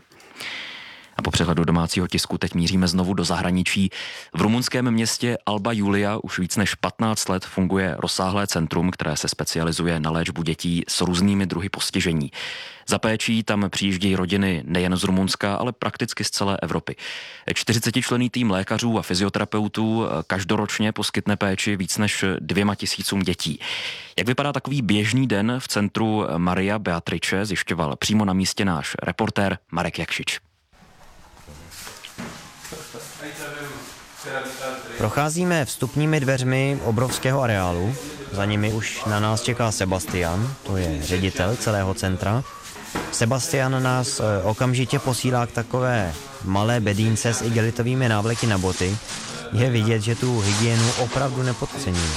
[SPEAKER 19] A po přehledu domácího tisku teď míříme znovu do zahraničí. V rumunském městě Alba Iulia už víc než patnáct let funguje rozsáhlé centrum, které se specializuje na léčbu dětí s různými druhy postižení. Za péčí tam přijíždějí rodiny nejen z Rumunska, ale prakticky z celé Evropy. čtyřicetičlenný tým lékařů a fyzioterapeutů každoročně poskytne péči víc než dvěma tisícům dětí. Jak vypadá takový běžný den v centru Maria Beatrice, zjišťoval přímo na místě náš reportér Marek Jakšič.
[SPEAKER 4] Procházíme vstupními dveřmi obrovského areálu. Za nimi už na nás čeká Sebastian, to je ředitel celého centra. Sebastian nás okamžitě posílá k takové malé bedínce s igelitovými návleky na boty. Je vidět, že tu hygienu opravdu nepodceníme.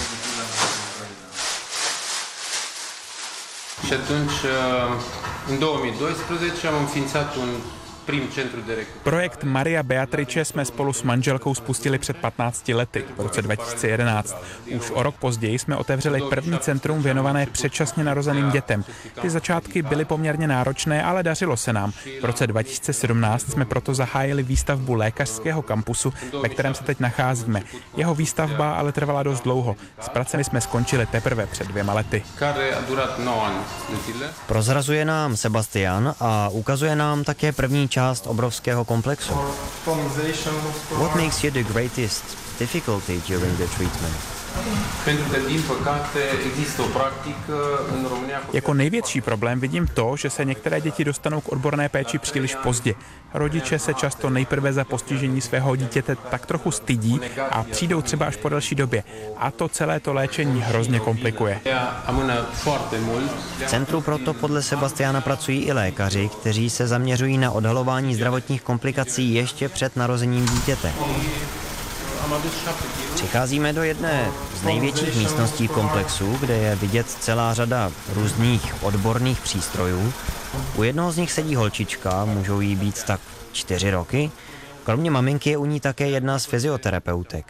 [SPEAKER 6] Și atunci, în două mii doisprezece, am înființat un Projekt Maria Beatrice jsme spolu s manželkou spustili před patnácti lety, v roce dva tisíce jedenáct. Už o rok později jsme otevřeli první centrum věnované předčasně narozeným dětem. Ty začátky byly poměrně náročné, ale dařilo se nám. V roce dva tisíce sedmnáct jsme proto zahájili výstavbu lékařského kampusu, ve kterém se teď nacházíme. Jeho výstavba ale trvala dost dlouho. S pracemi jsme skončili teprve před dvěma lety.
[SPEAKER 4] Prozrazuje nám Sebastian a ukazuje nám také první část obrovského komplexu. What makes you the greatest difficulty during the treatment?
[SPEAKER 6] Jako největší problém vidím to, že se některé děti dostanou k odborné péči příliš pozdě. Rodiče se často nejprve za postižení svého dítěte tak trochu stydí a přijdou třeba až po delší době. A to celé to léčení hrozně komplikuje.
[SPEAKER 4] V centru proto podle Sebastiana pracují i lékaři, kteří se zaměřují na odhalování zdravotních komplikací ještě před narozením dítěte. Přicházíme do jedné z největších místností komplexu, kde je vidět celá řada různých odborných přístrojů. U jednoho z nich sedí holčička, můžou jí být tak čtyři roky. Kromě maminky je u ní také jedna z fyzioterapeutek.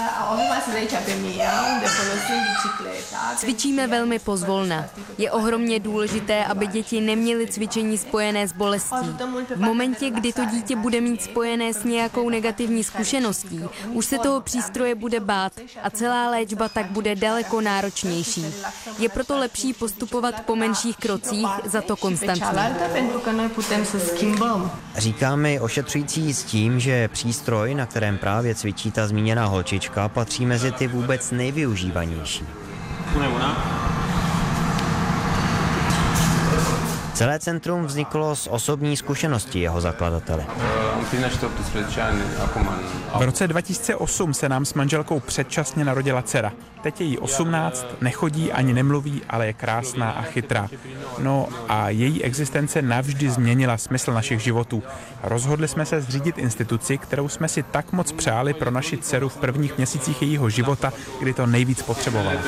[SPEAKER 7] Cvičíme velmi pozvolna. Je ohromně důležité, aby děti neměly cvičení spojené s bolestí. V momentě, kdy to dítě bude mít spojené s nějakou negativní zkušeností, už se toho přístroje bude bát a celá léčba tak bude daleko náročnější. Je proto lepší postupovat po menších krocích, za to konstantně.
[SPEAKER 4] Říká mi ošetřující s tím, že přístroj, na kterém právě cvičí ta zmíněná holčička, patří mezi ty vůbec nejvyužívanější. Celé centrum vzniklo z osobní zkušenosti jeho zakladatele.
[SPEAKER 6] V roce dva tisíce osm se nám s manželkou předčasně narodila dcera. Teď je jí osmnáct, nechodí ani nemluví, ale je krásná a chytrá. No a její existence navždy změnila smysl našich životů. Rozhodli jsme se zřídit instituci, kterou jsme si tak moc přáli pro naši dceru v prvních měsících jejího života, kdy to nejvíc potřebovala.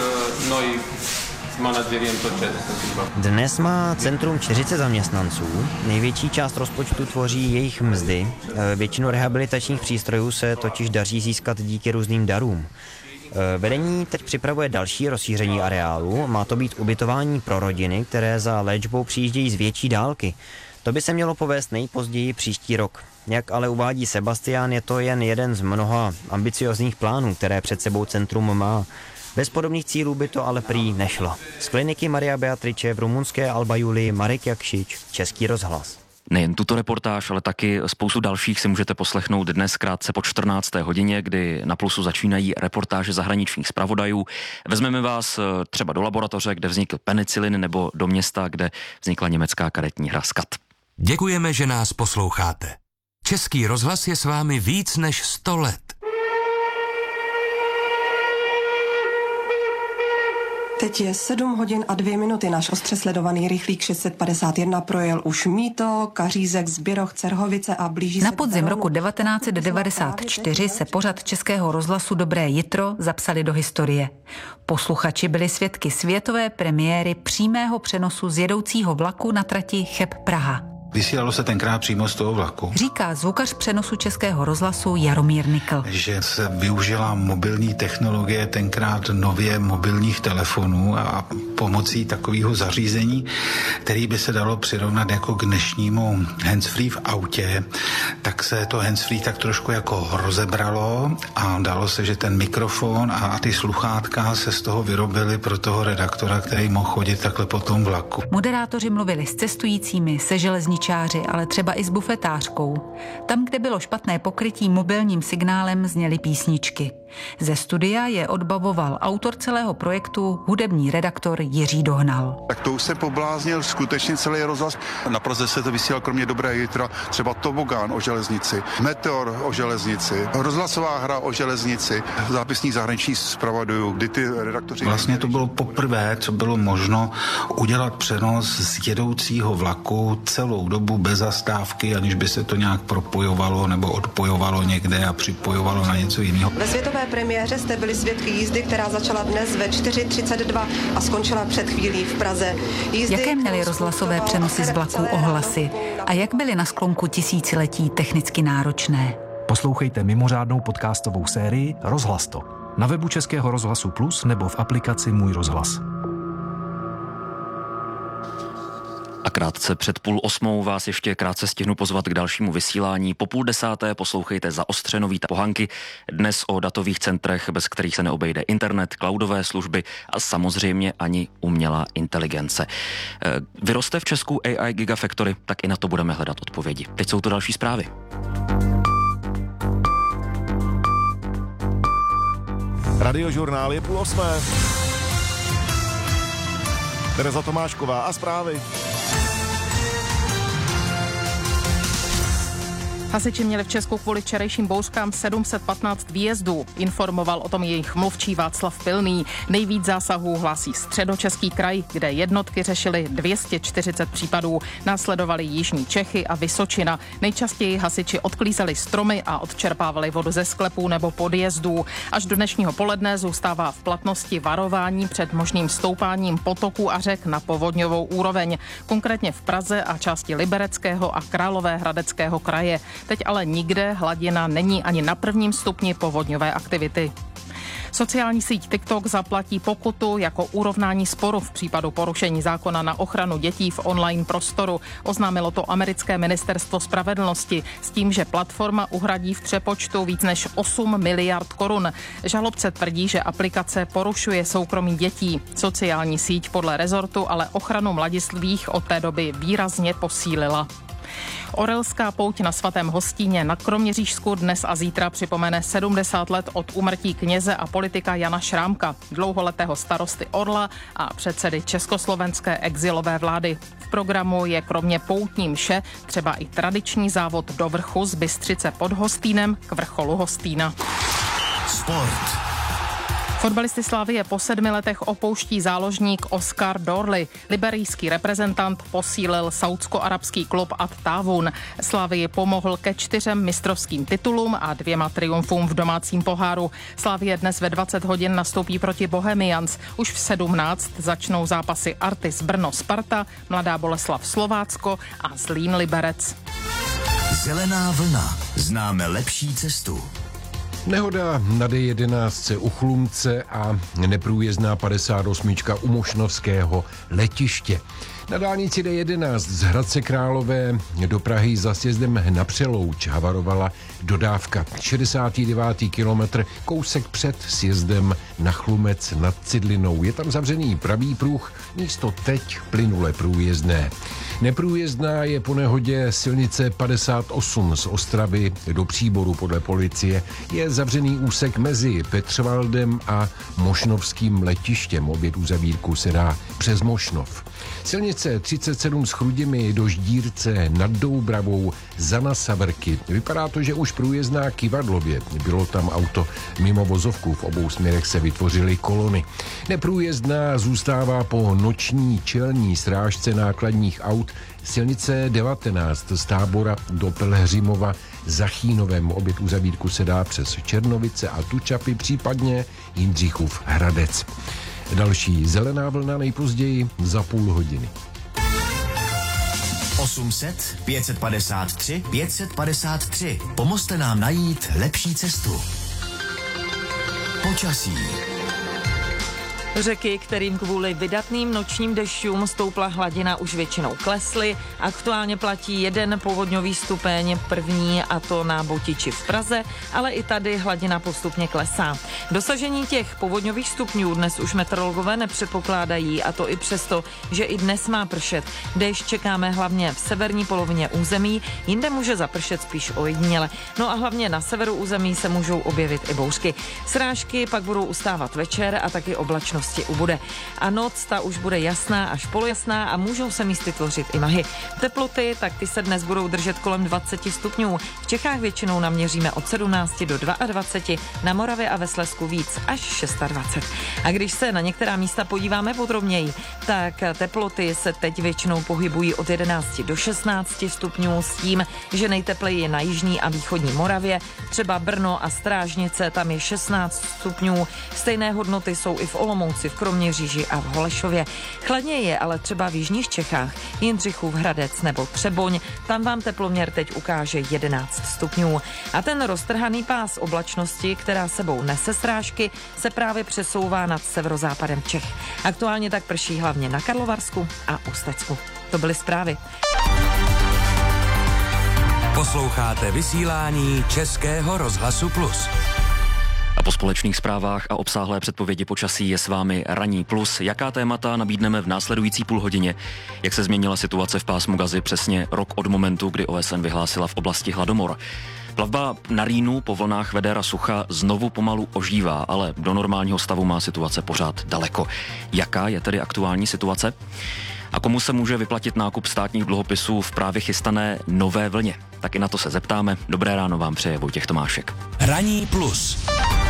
[SPEAKER 4] Dnes má centrum čtyřicet zaměstnanců, největší část rozpočtu tvoří jejich mzdy. Většinu rehabilitačních přístrojů se totiž daří získat díky různým darům. Vedení teď připravuje další rozšíření areálu, má to být ubytování pro rodiny, které za léčbou přijíždějí z větší dálky. To by se mělo povést nejpozději příští rok. Jak ale uvádí Sebastian, je to jen jeden z mnoha ambiciozních plánů, které před sebou centrum má. Bez podobných cílů by to ale prý nešlo. Z kliniky Maria Beatrice v rumunské Alba Iulia Marek Jakšič, Český rozhlas.
[SPEAKER 19] Nejen tuto reportáž, ale taky spoustu dalších si můžete poslechnout dnes krátce po čtrnácté hodině, kdy na Plusu začínají reportáže zahraničních zpravodajů. Vezmeme vás třeba do laboratoře, kde vznikl penicilin, nebo do města, kde vznikla německá karetní hra skat.
[SPEAKER 5] Děkujeme, že nás posloucháte. Český rozhlas je s vámi víc než sto let.
[SPEAKER 8] Teď je sedm hodin a dvě minuty. Náš ostře sledovaný rychlík šest set padesát jedna projel už Mýto, Kařízek, Zběroch, Cerhovice a blíží se...
[SPEAKER 9] Na podzim roku devatenáct set devadesát čtyři se pořad Českého rozhlasu Dobré jitro zapsali do historie. Posluchači byli svědky světové premiéry přímého přenosu z jedoucího vlaku na trati Cheb-Praha.
[SPEAKER 10] Vysílalo se tenkrát přímo z toho vlaku.
[SPEAKER 9] Říká zvukař přenosu Českého rozhlasu Jaromír Nikl.
[SPEAKER 10] Že se využila mobilní technologie, tenkrát nově mobilních telefonů a pomocí takového zařízení, který by se dalo přirovnat jako k dnešnímu handsfree v autě, tak se to handsfree tak trošku jako rozebralo a dalo se, že ten mikrofon a ty sluchátka se z toho vyrobily pro toho redaktora, který mohl chodit takhle po tom vlaku.
[SPEAKER 9] Moderátoři mluvili s cestujícími, se železničáři, ale třeba i s bufetářkou. Tam, kde bylo špatné pokrytí mobilním signálem, zněly písničky. Ze studia je odbavoval autor celého projektu, hudební redaktor Jiří Dohnal.
[SPEAKER 13] Tak to už se pobláznil skutečně celý rozhlas. Na Praze se to vysílal kromě Dobré jitra třeba Tobogán o železnici, Meteor o železnici, rozhlasová hra o železnici, zápisník zahraničních zpravodajů, kdy ty redaktoři...
[SPEAKER 10] Vlastně to bylo poprvé, co bylo možno udělat přenos z jedoucího vlaku celou dobu bez zastávky, aniž by se to nějak propojovalo nebo odpojovalo někde a připojovalo na něco jiného.
[SPEAKER 8] Ve světové světové premiéře jste byli svědky jízdy, která začala dnes ve čtyři třicet dva a skončila před chvílí v Praze. Jízdy,
[SPEAKER 9] Jaké měly rozhlasové přenosy z vlaků ohlasy a jak byly na sklonku tisíciletí technicky náročné?
[SPEAKER 11] Poslouchejte mimořádnou podcastovou sérii Rozhlas to na webu Českého rozhlasu Plus nebo v aplikaci Můj rozhlas.
[SPEAKER 19] A krátce před půl osmou vás ještě krátce stihnu pozvat k dalšímu vysílání. Po půl desáté poslouchejte Zaostřenový pohanky. Dnes o datových centrech, bez kterých se neobejde internet, cloudové služby a samozřejmě ani umělá inteligence. Vyroste v Česku A I Gigafactory, tak i na to budeme hledat odpovědi. Teď jsou to další zprávy.
[SPEAKER 12] Radiožurnál je půl osmé. Tereza Tomášková a zprávy.
[SPEAKER 14] Hasiči měli v Česku kvůli včerejším bouřkám sedm set patnáct výjezdů. Informoval o tom jejich mluvčí Václav Pilný. Nejvíc zásahů hlásí Středočeský kraj, kde jednotky řešily dvě stě čtyřicet případů. Následovali Jižní Čechy a Vysočina. Nejčastěji hasiči odklízeli stromy a odčerpávali vodu ze sklepů nebo podjezdů. Až do dnešního poledne zůstává v platnosti varování před možným stoupáním potoků a řek na povodňovou úroveň. Konkrétně v Praze a části Libereckého a Královéhradeckého kraje. Teď ale nikde hladina není ani na prvním stupni povodňové aktivity. Sociální síť TikTok zaplatí pokutu jako urovnání sporu v případu porušení zákona na ochranu dětí v online prostoru. Oznámilo to americké ministerstvo spravedlnosti s tím, že platforma uhradí v přepočtu víc než osm miliard korun. Žalobce tvrdí, že aplikace porušuje soukromí dětí. Sociální síť podle rezortu ale ochranu mladistvých od té doby výrazně posílila. Orelská pouť na Svatém Hostíně na Kroměřížsku dnes a zítra připomene sedmdesát let od úmrtí kněze a politika Jana Šrámka, dlouholetého starosty Orla a předsedy československé exilové vlády. V programu je kromě poutní mše třeba i tradiční závod do vrchu z Bystřice pod Hostýnem k vrcholu Hostýna.
[SPEAKER 15] Sport.
[SPEAKER 14] Fotbalisty Slavie po sedmi letech opouští záložník Oscar Dorley. Liberijský reprezentant posílil saúdsko-arabský klub At Tawun. Slavii pomohl ke čtyřem mistrovským titulům a dvěma triumfům v domácím poháru. Slavie dnes ve dvacet hodin nastoupí proti Bohemians. Už v sedmnáct začnou zápasy Artis Brno Sparta, Mladá Boleslav Slovácko a Zlín Liberec.
[SPEAKER 15] Zelená vlna. Známe lepší cestu.
[SPEAKER 16] Nehoda na D jedenáct u Chlumce a neprůjezdná padesát osm u Mošnovského letiště. Na dálnici D jedenáct z Hradce Králové do Prahy za sjezdem na Přelouč havarovala dodávka. šedesátý devátý kilometr, kousek před sjezdem na Chlumec nad Cidlinou. Je tam zavřený pravý pruh, místo teď plynule průjezdné. Neprůjezdná je po nehodě silnice padesát osm z Ostravy do Příboru podle policie. Je zavřený úsek mezi Petřvaldem a Mošnovským letištěm. Oběd uzavírku se dá přes Mošnov. Silnice třicet sedm s Chrudimi do Ždírce nad Doubravou za Nasavrky. Vypadá to, že už průjezdná Kivadlově. Bylo tam auto mimo vozovku, v obou směrech se vytvořily kolony. Neprůjezdná zůstává po noční čelní strážce nákladních aut silnice devatenáct z Tábora do Pelhřimova za Chínovem. Oběd uzavírku se dá přes Černovice a Tučapy, případně Jindřichův Hradec. Další zelená vlna nejpozději za půl hodiny.
[SPEAKER 15] osm set, pět set padesát tři, pět set padesát tři. Pomozte nám najít lepší cestu. Počasí.
[SPEAKER 17] Řeky, kterým kvůli vydatným nočním dešťům stoupla hladina, už většinou klesly. Aktuálně platí jeden povodňový stupeň, první, a to na Botiči v Praze, ale i tady hladina postupně klesá. Dosažení těch povodňových stupňů dnes už meteorologové nepředpokládají, a to i přesto, že i dnes má pršet. Déšť čekáme hlavně v severní polovině území, jinde může zapršet spíš ojediněle. No a hlavně na severu území se můžou objevit i bouřky. Srážky pak budou ustávat večer a taky oblačno oblačnosti ubude. A noc ta už bude jasná až polojasná a můžou se místy tvořit i mlhy. Teploty, tak ty se dnes budou držet kolem dvacet stupňů. V Čechách většinou naměříme od sedmnáct do dvacet dva, na Moravě a ve Slezsku víc až dvacet šest. A když se na některá místa podíváme podrobněji, tak teploty se teď většinou pohybují od jedenáct do šestnáct stupňů s tím, že nejtepleji je na jižní a východní Moravě, třeba Brno a Strážnice, tam je šestnáct stupňů. Stejné hodnoty jsou i v Olomouci, v Kroměříži a v Holešově. Chladněji je ale třeba v jižních Čechách, Jindřichův Hradec nebo Třeboň, tam vám teploměr teď ukáže jedenáct stupňů. A ten roztrhaný pás oblačnosti, která sebou nese srážky, se právě přesouvá nad severozápadem Čech. Aktuálně tak prší hlavně na Karlovarsku a Ústecku. To byly zprávy.
[SPEAKER 5] Posloucháte vysílání Českého rozhlasu Plus.
[SPEAKER 19] A po společných zprávách a obsáhlé předpovědi počasí je s vámi Ranní plus. Jaká témata nabídneme v následující půl hodině? Jak se změnila situace v pásmu Gazy přesně rok od momentu, kdy O S N vyhlásila v oblasti hladomor? Plavba na Rýnu po vlnách veder a sucha znovu pomalu ožívá, ale do normálního stavu má situace pořád daleko. Jaká je tedy aktuální situace? A komu se může vyplatit nákup státních dluhopisů v právě chystané nové vlně? Tak i na to se zeptáme. Dobré ráno vám přeje Vojtěch Tomášek.
[SPEAKER 5] Ranní plus.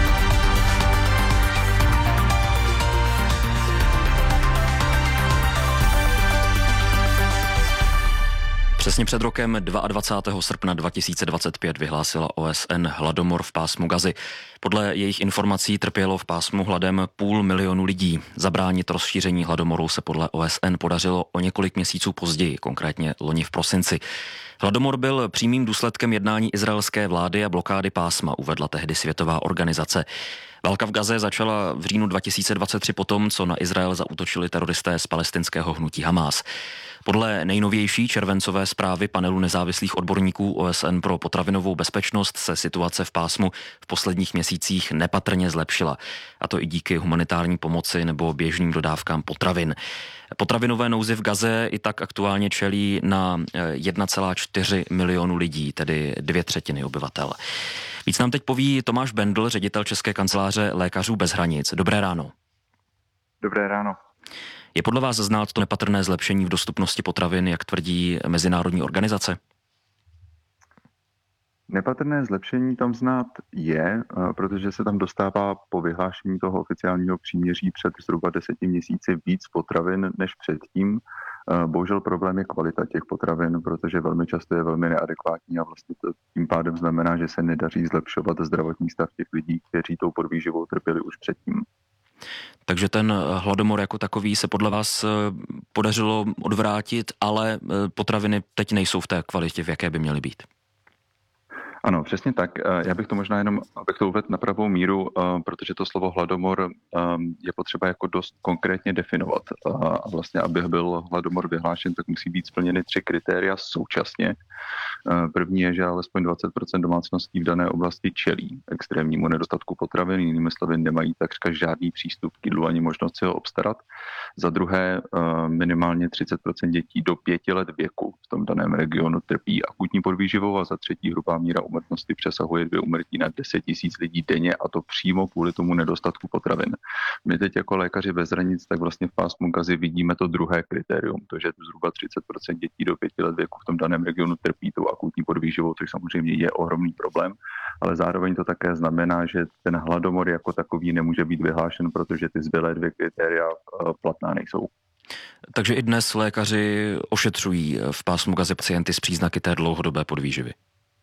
[SPEAKER 19] Přesně před rokem dvacátého druhého srpna dva tisíce dvacet pět vyhlásila O S N hladomor v pásmu Gazy. Podle jejich informací trpělo v pásmu hladem půl milionu lidí. Zabránit rozšíření hladomoru se podle O S N podařilo o několik měsíců později, konkrétně loni v prosinci. Hladomor byl přímým důsledkem jednání izraelské vlády a blokády pásma, uvedla tehdy Světová organizace. Válka v Gaze začala v říjnu dva tisíce dvacet tři potom, co na Izrael zaútočili teroristé z palestinského hnutí Hamás. Podle nejnovější červencové zprávy panelu nezávislých odborníků O S N pro potravinovou bezpečnost se situace v pásmu v posledních měsících nepatrně zlepšila. A to i díky humanitární pomoci nebo běžným dodávkám potravin. Potravinové nouzi v Gaze i tak aktuálně čelí na jedna celá čtyři milionu lidí, tedy dvě třetiny obyvatel. Víc nám teď poví Tomáš Bendl, ředitel České kanceláře Lékařů bez hranic. Dobré ráno.
[SPEAKER 2] Dobré ráno.
[SPEAKER 19] Je podle vás znát to nepatrné zlepšení v dostupnosti potravin, jak tvrdí mezinárodní organizace?
[SPEAKER 2] Nepatrné zlepšení tam znát je, protože se tam dostává po vyhlášení toho oficiálního příměří před zhruba deseti měsíci víc potravin než předtím. Bohužel problém je kvalita těch potravin, protože velmi často je velmi neadekvátní a vlastně to tím pádem znamená, že se nedaří zlepšovat zdravotní stav těch lidí, kteří tou podvýživou trpěli už předtím.
[SPEAKER 19] Takže ten hladomor jako takový se podle vás podařilo odvrátit, ale potraviny teď nejsou v té kvalitě, v jaké by měly být.
[SPEAKER 2] Ano, přesně tak. Já bych to možná jenom, abych to uvedl na pravou míru, protože to slovo hladomor je potřeba jako dost konkrétně definovat. A vlastně, aby byl hladomor vyhlášen, tak musí být splněny tři kritéria současně. První je, že alespoň dvacet procent domácností v dané oblasti čelí extrémnímu nedostatku potravin, jinými slovy nemají takřka žádný přístup k jídlu ani možnost si ho obstarat. Za druhé, minimálně třicet procent dětí do pěti let věku v tom daném regionu trpí akutní podvýživou a za třetí hrubá míra úmrtnosti přesahuje dvě úmrtí na deset tisíc lidí denně a to přímo kvůli tomu nedostatku potravin. My teď jako lékaři bez hranic tak vlastně v pásmu Gazy vidíme to druhé kritérium, to, že zhruba třicet procent dětí do pěti let věku v tom daném regionu trpí tou akutní podvýživou, což samozřejmě je ohromný problém, ale zároveň to také znamená, že ten hladomor jako takový nemůže být vyhlášen, protože ty zbylé dvě kritéria platná nejsou.
[SPEAKER 19] Takže i dnes lékaři ošetřují v pásmu Gazy pacienty s příznaky té dlouhodobé podvýživy.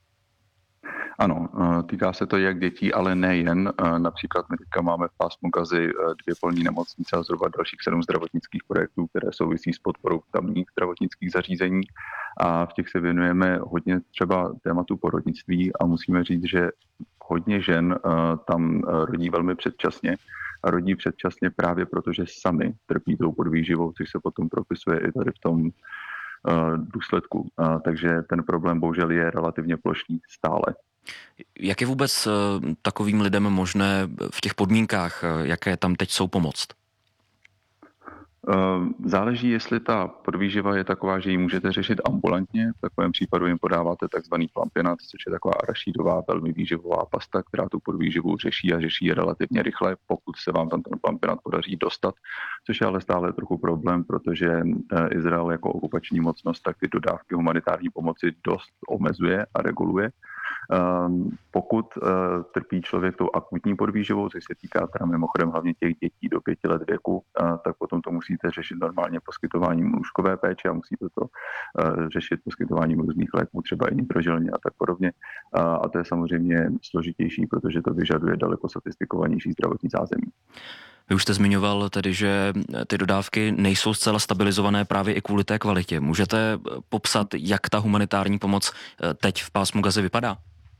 [SPEAKER 2] Ano, týká se to jak dětí, ale nejen. Například my teďka máme v pásmu Gazy dvě polní nemocnice a zhruba dalších sedm zdravotnických projektů, které souvisí s podporou tamních zdravotnických zařízení a v těch se věnujeme hodně třeba tématu porodnictví a musíme říct, že hodně žen tam rodí velmi předčasně a rodí předčasně právě proto, že sami trpí tou podvýživou, což se potom propisuje i tady v tom důsledku. Takže ten problém bohužel je relativně plošný stále.
[SPEAKER 19] Jak je vůbec takovým lidem možné v těch podmínkách, jaké tam teď jsou, pomoct?
[SPEAKER 2] Záleží, jestli ta podvýživa je taková, že ji můžete řešit ambulantně. V takovém případu jim podáváte takzvaný klampinat, což je taková arašídová, velmi výživová pasta, která tu podvýživu řeší a řeší je relativně rychle, pokud se vám tam ten klampinat podaří dostat, což je ale stále trochu problém, protože Izrael jako okupační mocnost tak ty dodávky humanitární pomoci dost omezuje a reguluje. Pokud trpí člověk tou akutní podvýživou, což se týká teda mimochodem hlavně těch dětí do pěti let věku, tak potom to musíte řešit normálně poskytováním lůžkové péče a musíte to řešit poskytováním různých léků, třeba i nitrožilně a tak podobně. A to je samozřejmě složitější, protože to vyžaduje daleko sofistikovanější zdravotní zázemí.
[SPEAKER 19] Vy už jste zmiňoval tedy, že ty dodávky nejsou zcela stabilizované právě i kvůli té kvalitě. Můžete popsat, jak ta humanitární pomoc teď v pásmu Gazy vypadá?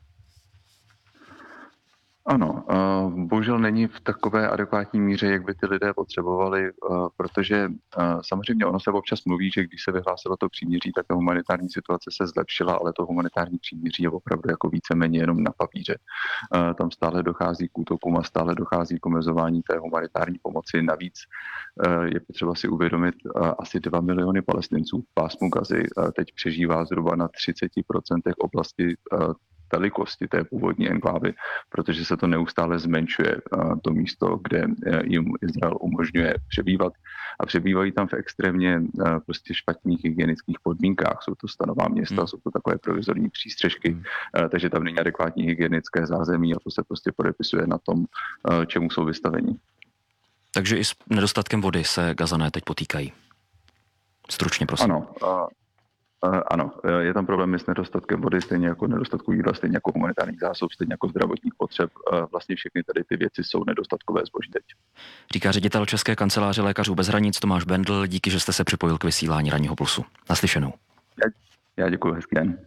[SPEAKER 2] Ano, bohužel není v takové adekvátní míře, jak by ty lidé potřebovali, protože samozřejmě ono se občas mluví, že když se vyhlásilo to příměří, tak ta humanitární situace se zlepšila, ale to humanitární příměří je opravdu jako víceméně jenom na papíře. Tam stále dochází k útokům a stále dochází k omezování té humanitární pomoci. Navíc je potřeba si uvědomit, asi dva miliony Palestinců v pásmu Gazy teď přežívá zhruba na třicet procent oblasti velikosti té původní enklávy, protože se to neustále zmenšuje, to místo, kde jim Izrael umožňuje přebývat a přebývají tam v extrémně prostě špatných hygienických podmínkách. Jsou to stanová města, hmm. jsou to takové provizorní přístřežky, hmm. takže tam není adekvátní hygienické zázemí a to se prostě podepisuje na tom, čemu jsou vystaveni.
[SPEAKER 19] Takže i s nedostatkem vody se Gazané teď potýkají. Stručně, prosím.
[SPEAKER 2] Ano. Ano, je tam problém s nedostatkem vody, stejně jako nedostatku jídla, stejně jako humanitárních zásob, stejně jako zdravotních potřeb. Vlastně všechny tady ty věci jsou nedostatkové zboží teď.
[SPEAKER 19] Říká ředitel České kanceláře Lékařů bez hranic Tomáš Bendl. Díky, že jste se připojil k vysílání Ranního plusu. Naslyšenou.
[SPEAKER 2] Já, já děkuji, hezký den.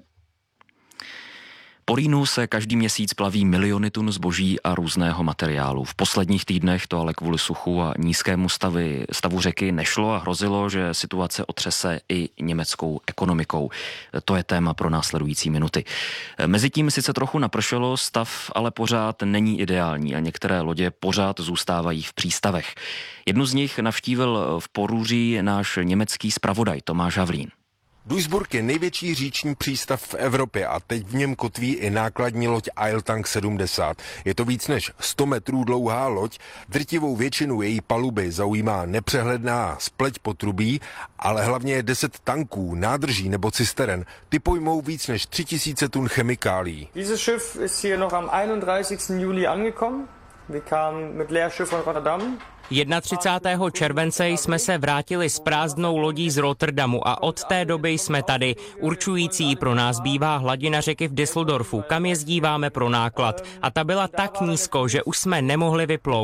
[SPEAKER 19] Po Rýnu se každý měsíc plaví miliony tun zboží a různého materiálu. V posledních týdnech to ale kvůli suchu a nízkému stavu, stavu řeky nešlo a hrozilo, že situace otřese i německou ekonomikou. To je téma pro následující minuty. Mezitím sice trochu napršelo, stav ale pořád není ideální a některé lodě pořád zůstávají v přístavech. Jednu z nich navštívil v Porúří náš německý zpravodaj Tomáš Havlín.
[SPEAKER 3] Duisburg je největší říční přístav v Evropě a teď v něm kotví i nákladní loď Eiltank sedmdesát. Je to víc než sto metrů dlouhá loď, drtivou většinu její paluby zaujímá nepřehledná spleť potrubí, ale hlavně je deset tanků, nádrží nebo cisteren. Ty pojmou víc než tři tisíce tun chemikálií.
[SPEAKER 18] Dieses Schiff ist hier noch am einunddreißigsten Juli angekommen. Wir kamen mit Leerschiff von Rotterdam.
[SPEAKER 20] třicátého prvního července jsme se vrátili s prázdnou lodí z Rotterdamu a od té doby jsme tady. Určující pro nás bývá hladina řeky v Düsseldorfu, kam jezdíváme pro náklad. A ta byla tak nízko, že už jsme nemohli vyplout.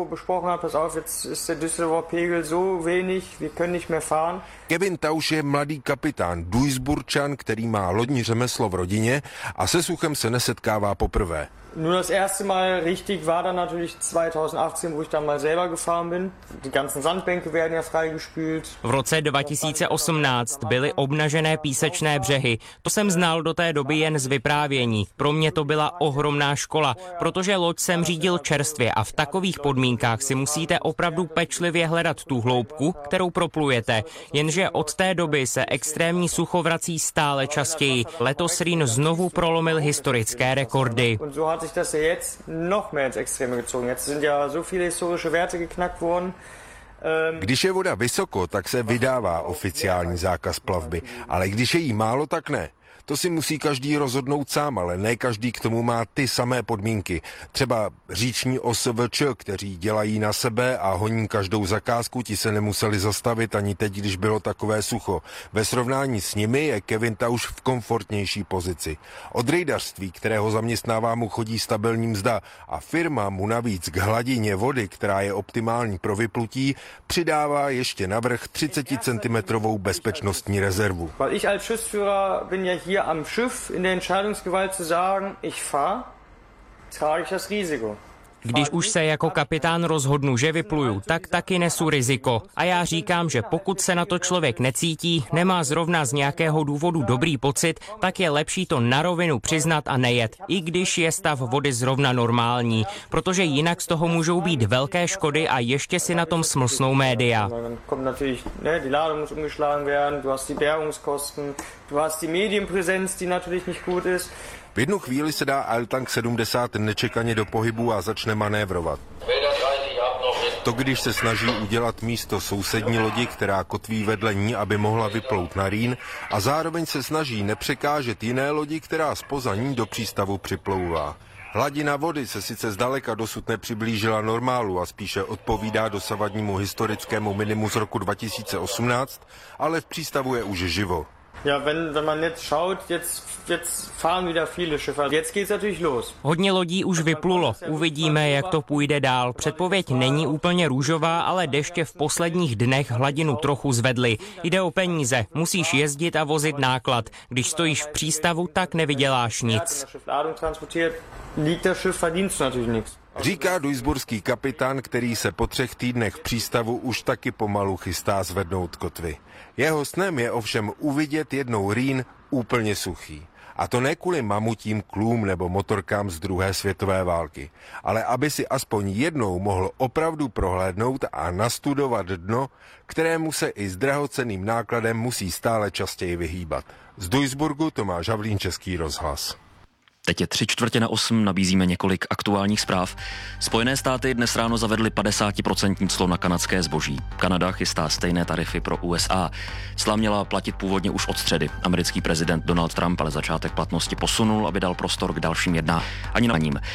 [SPEAKER 3] Kevin Tausch je mladý kapitán Duisburčan, který má lodní řemeslo v rodině a se suchem se nesetkává poprvé.
[SPEAKER 18] Nur das erste Mal richtig war dann natürlich zweitausendachtzehn, wo ich dann mal selber gefahren bin. Die ganzen Sandbänke werden ja freigespült.
[SPEAKER 20] V roce dva tisíce osmnáct byly obnažené písečné břehy. To jsem znal do té doby jen z vyprávění. Pro mě to byla ohromná škola, protože loď jsem řídil čerstvě a v takových podmínkách si musíte opravdu pečlivě hledat tu hloubku, kterou proplujete. Jenže od té doby se extrémní sucho vrací stále častěji. Letos Rýn znovu prolomil historické rekordy.
[SPEAKER 18] sich das ja jetzt noch mehr ins Extreme gezogen. Jetzt sind ja so viele historische Werte geknackt worden.
[SPEAKER 3] Když je voda vysoko, tak se vydává oficiální zákaz plavby, ale když je jí málo, tak ne. To si musí každý rozhodnout sám, ale ne každý k tomu má ty samé podmínky. Třeba říční O S V Č, kteří dělají na sebe a honí každou zakázku, ti se nemuseli zastavit ani teď, když bylo takové sucho. Ve srovnání s nimi je Kevin Tausch v komfortnější pozici. Od rejdařství, kterého zaměstnává, mu chodí stabilní mzda a firma mu navíc k hladině vody, která je optimální pro vyplutí, přidává ještě navrch třicet centimetrů bezpečnostní rezervu.
[SPEAKER 18] Hier am Schiff in der Entscheidungsgewalt zu sagen, ich fahre, trage ich das Risiko.
[SPEAKER 20] Když už se jako kapitán rozhodnu, že vypluju, tak taky nesu riziko. A já říkám, že pokud se na to člověk necítí, nemá zrovna z nějakého důvodu dobrý pocit, tak je lepší to na rovinu přiznat a nejet, i když je stav vody zrovna normální, protože jinak z toho můžou být velké škody a ještě si na tom smlsnou média.
[SPEAKER 3] V jednu chvíli se dá Altank sedmdesát nečekaně do pohybu a začne manévrovat. To, když se snaží udělat místo sousední lodi, která kotví vedle ní, aby mohla vyplout na Rýn, a zároveň se snaží nepřekážet jiné lodi, která zpoza ní do přístavu připlouvá. Hladina vody se sice zdaleka dosud nepřiblížila normálu a spíše odpovídá dosavadnímu historickému minimu z roku dva tisíce osmnáct, ale v přístavu je už živo.
[SPEAKER 18] Ja, wenn, wenn man jetzt schaut, jetzt, jetzt fahren wieder viele Schiffe. Jetzt geht's natürlich los.
[SPEAKER 20] Hodně lodí už vyplulo. Uvidíme, jak to půjde dál. Předpověď není úplně růžová, ale deště v posledních dnech hladinu trochu zvedly. Jde o peníze. Musíš jezdit a vozit náklad. Když stojíš v přístavu, tak nevyděláš nic.
[SPEAKER 3] Říká duisburský kapitán, který se po třech týdnech v přístavu už taky pomalu chystá zvednout kotvy. Jeho snem je ovšem uvidět jednou Rýn úplně suchý. A to ne kvůli mamutím klům nebo motorkám z druhé světové války, ale aby si aspoň jednou mohl opravdu prohlédnout a nastudovat dno, kterému se i s drahocenným nákladem musí stále častěji vyhýbat. Z Duisburgu Tomáš Havlín, Český rozhlas.
[SPEAKER 19] Teď je tři čtvrtě na osm, nabízíme několik aktuálních zpráv. Spojené státy dnes ráno zavedly padesát procent clo na kanadské zboží. Kanada chystá stejné tarify pro U S A. Cla měla platit původně už od středy. Americký prezident Donald Trump ale začátek platnosti posunul, aby dal prostor k dalším jednáním. Ani na ním.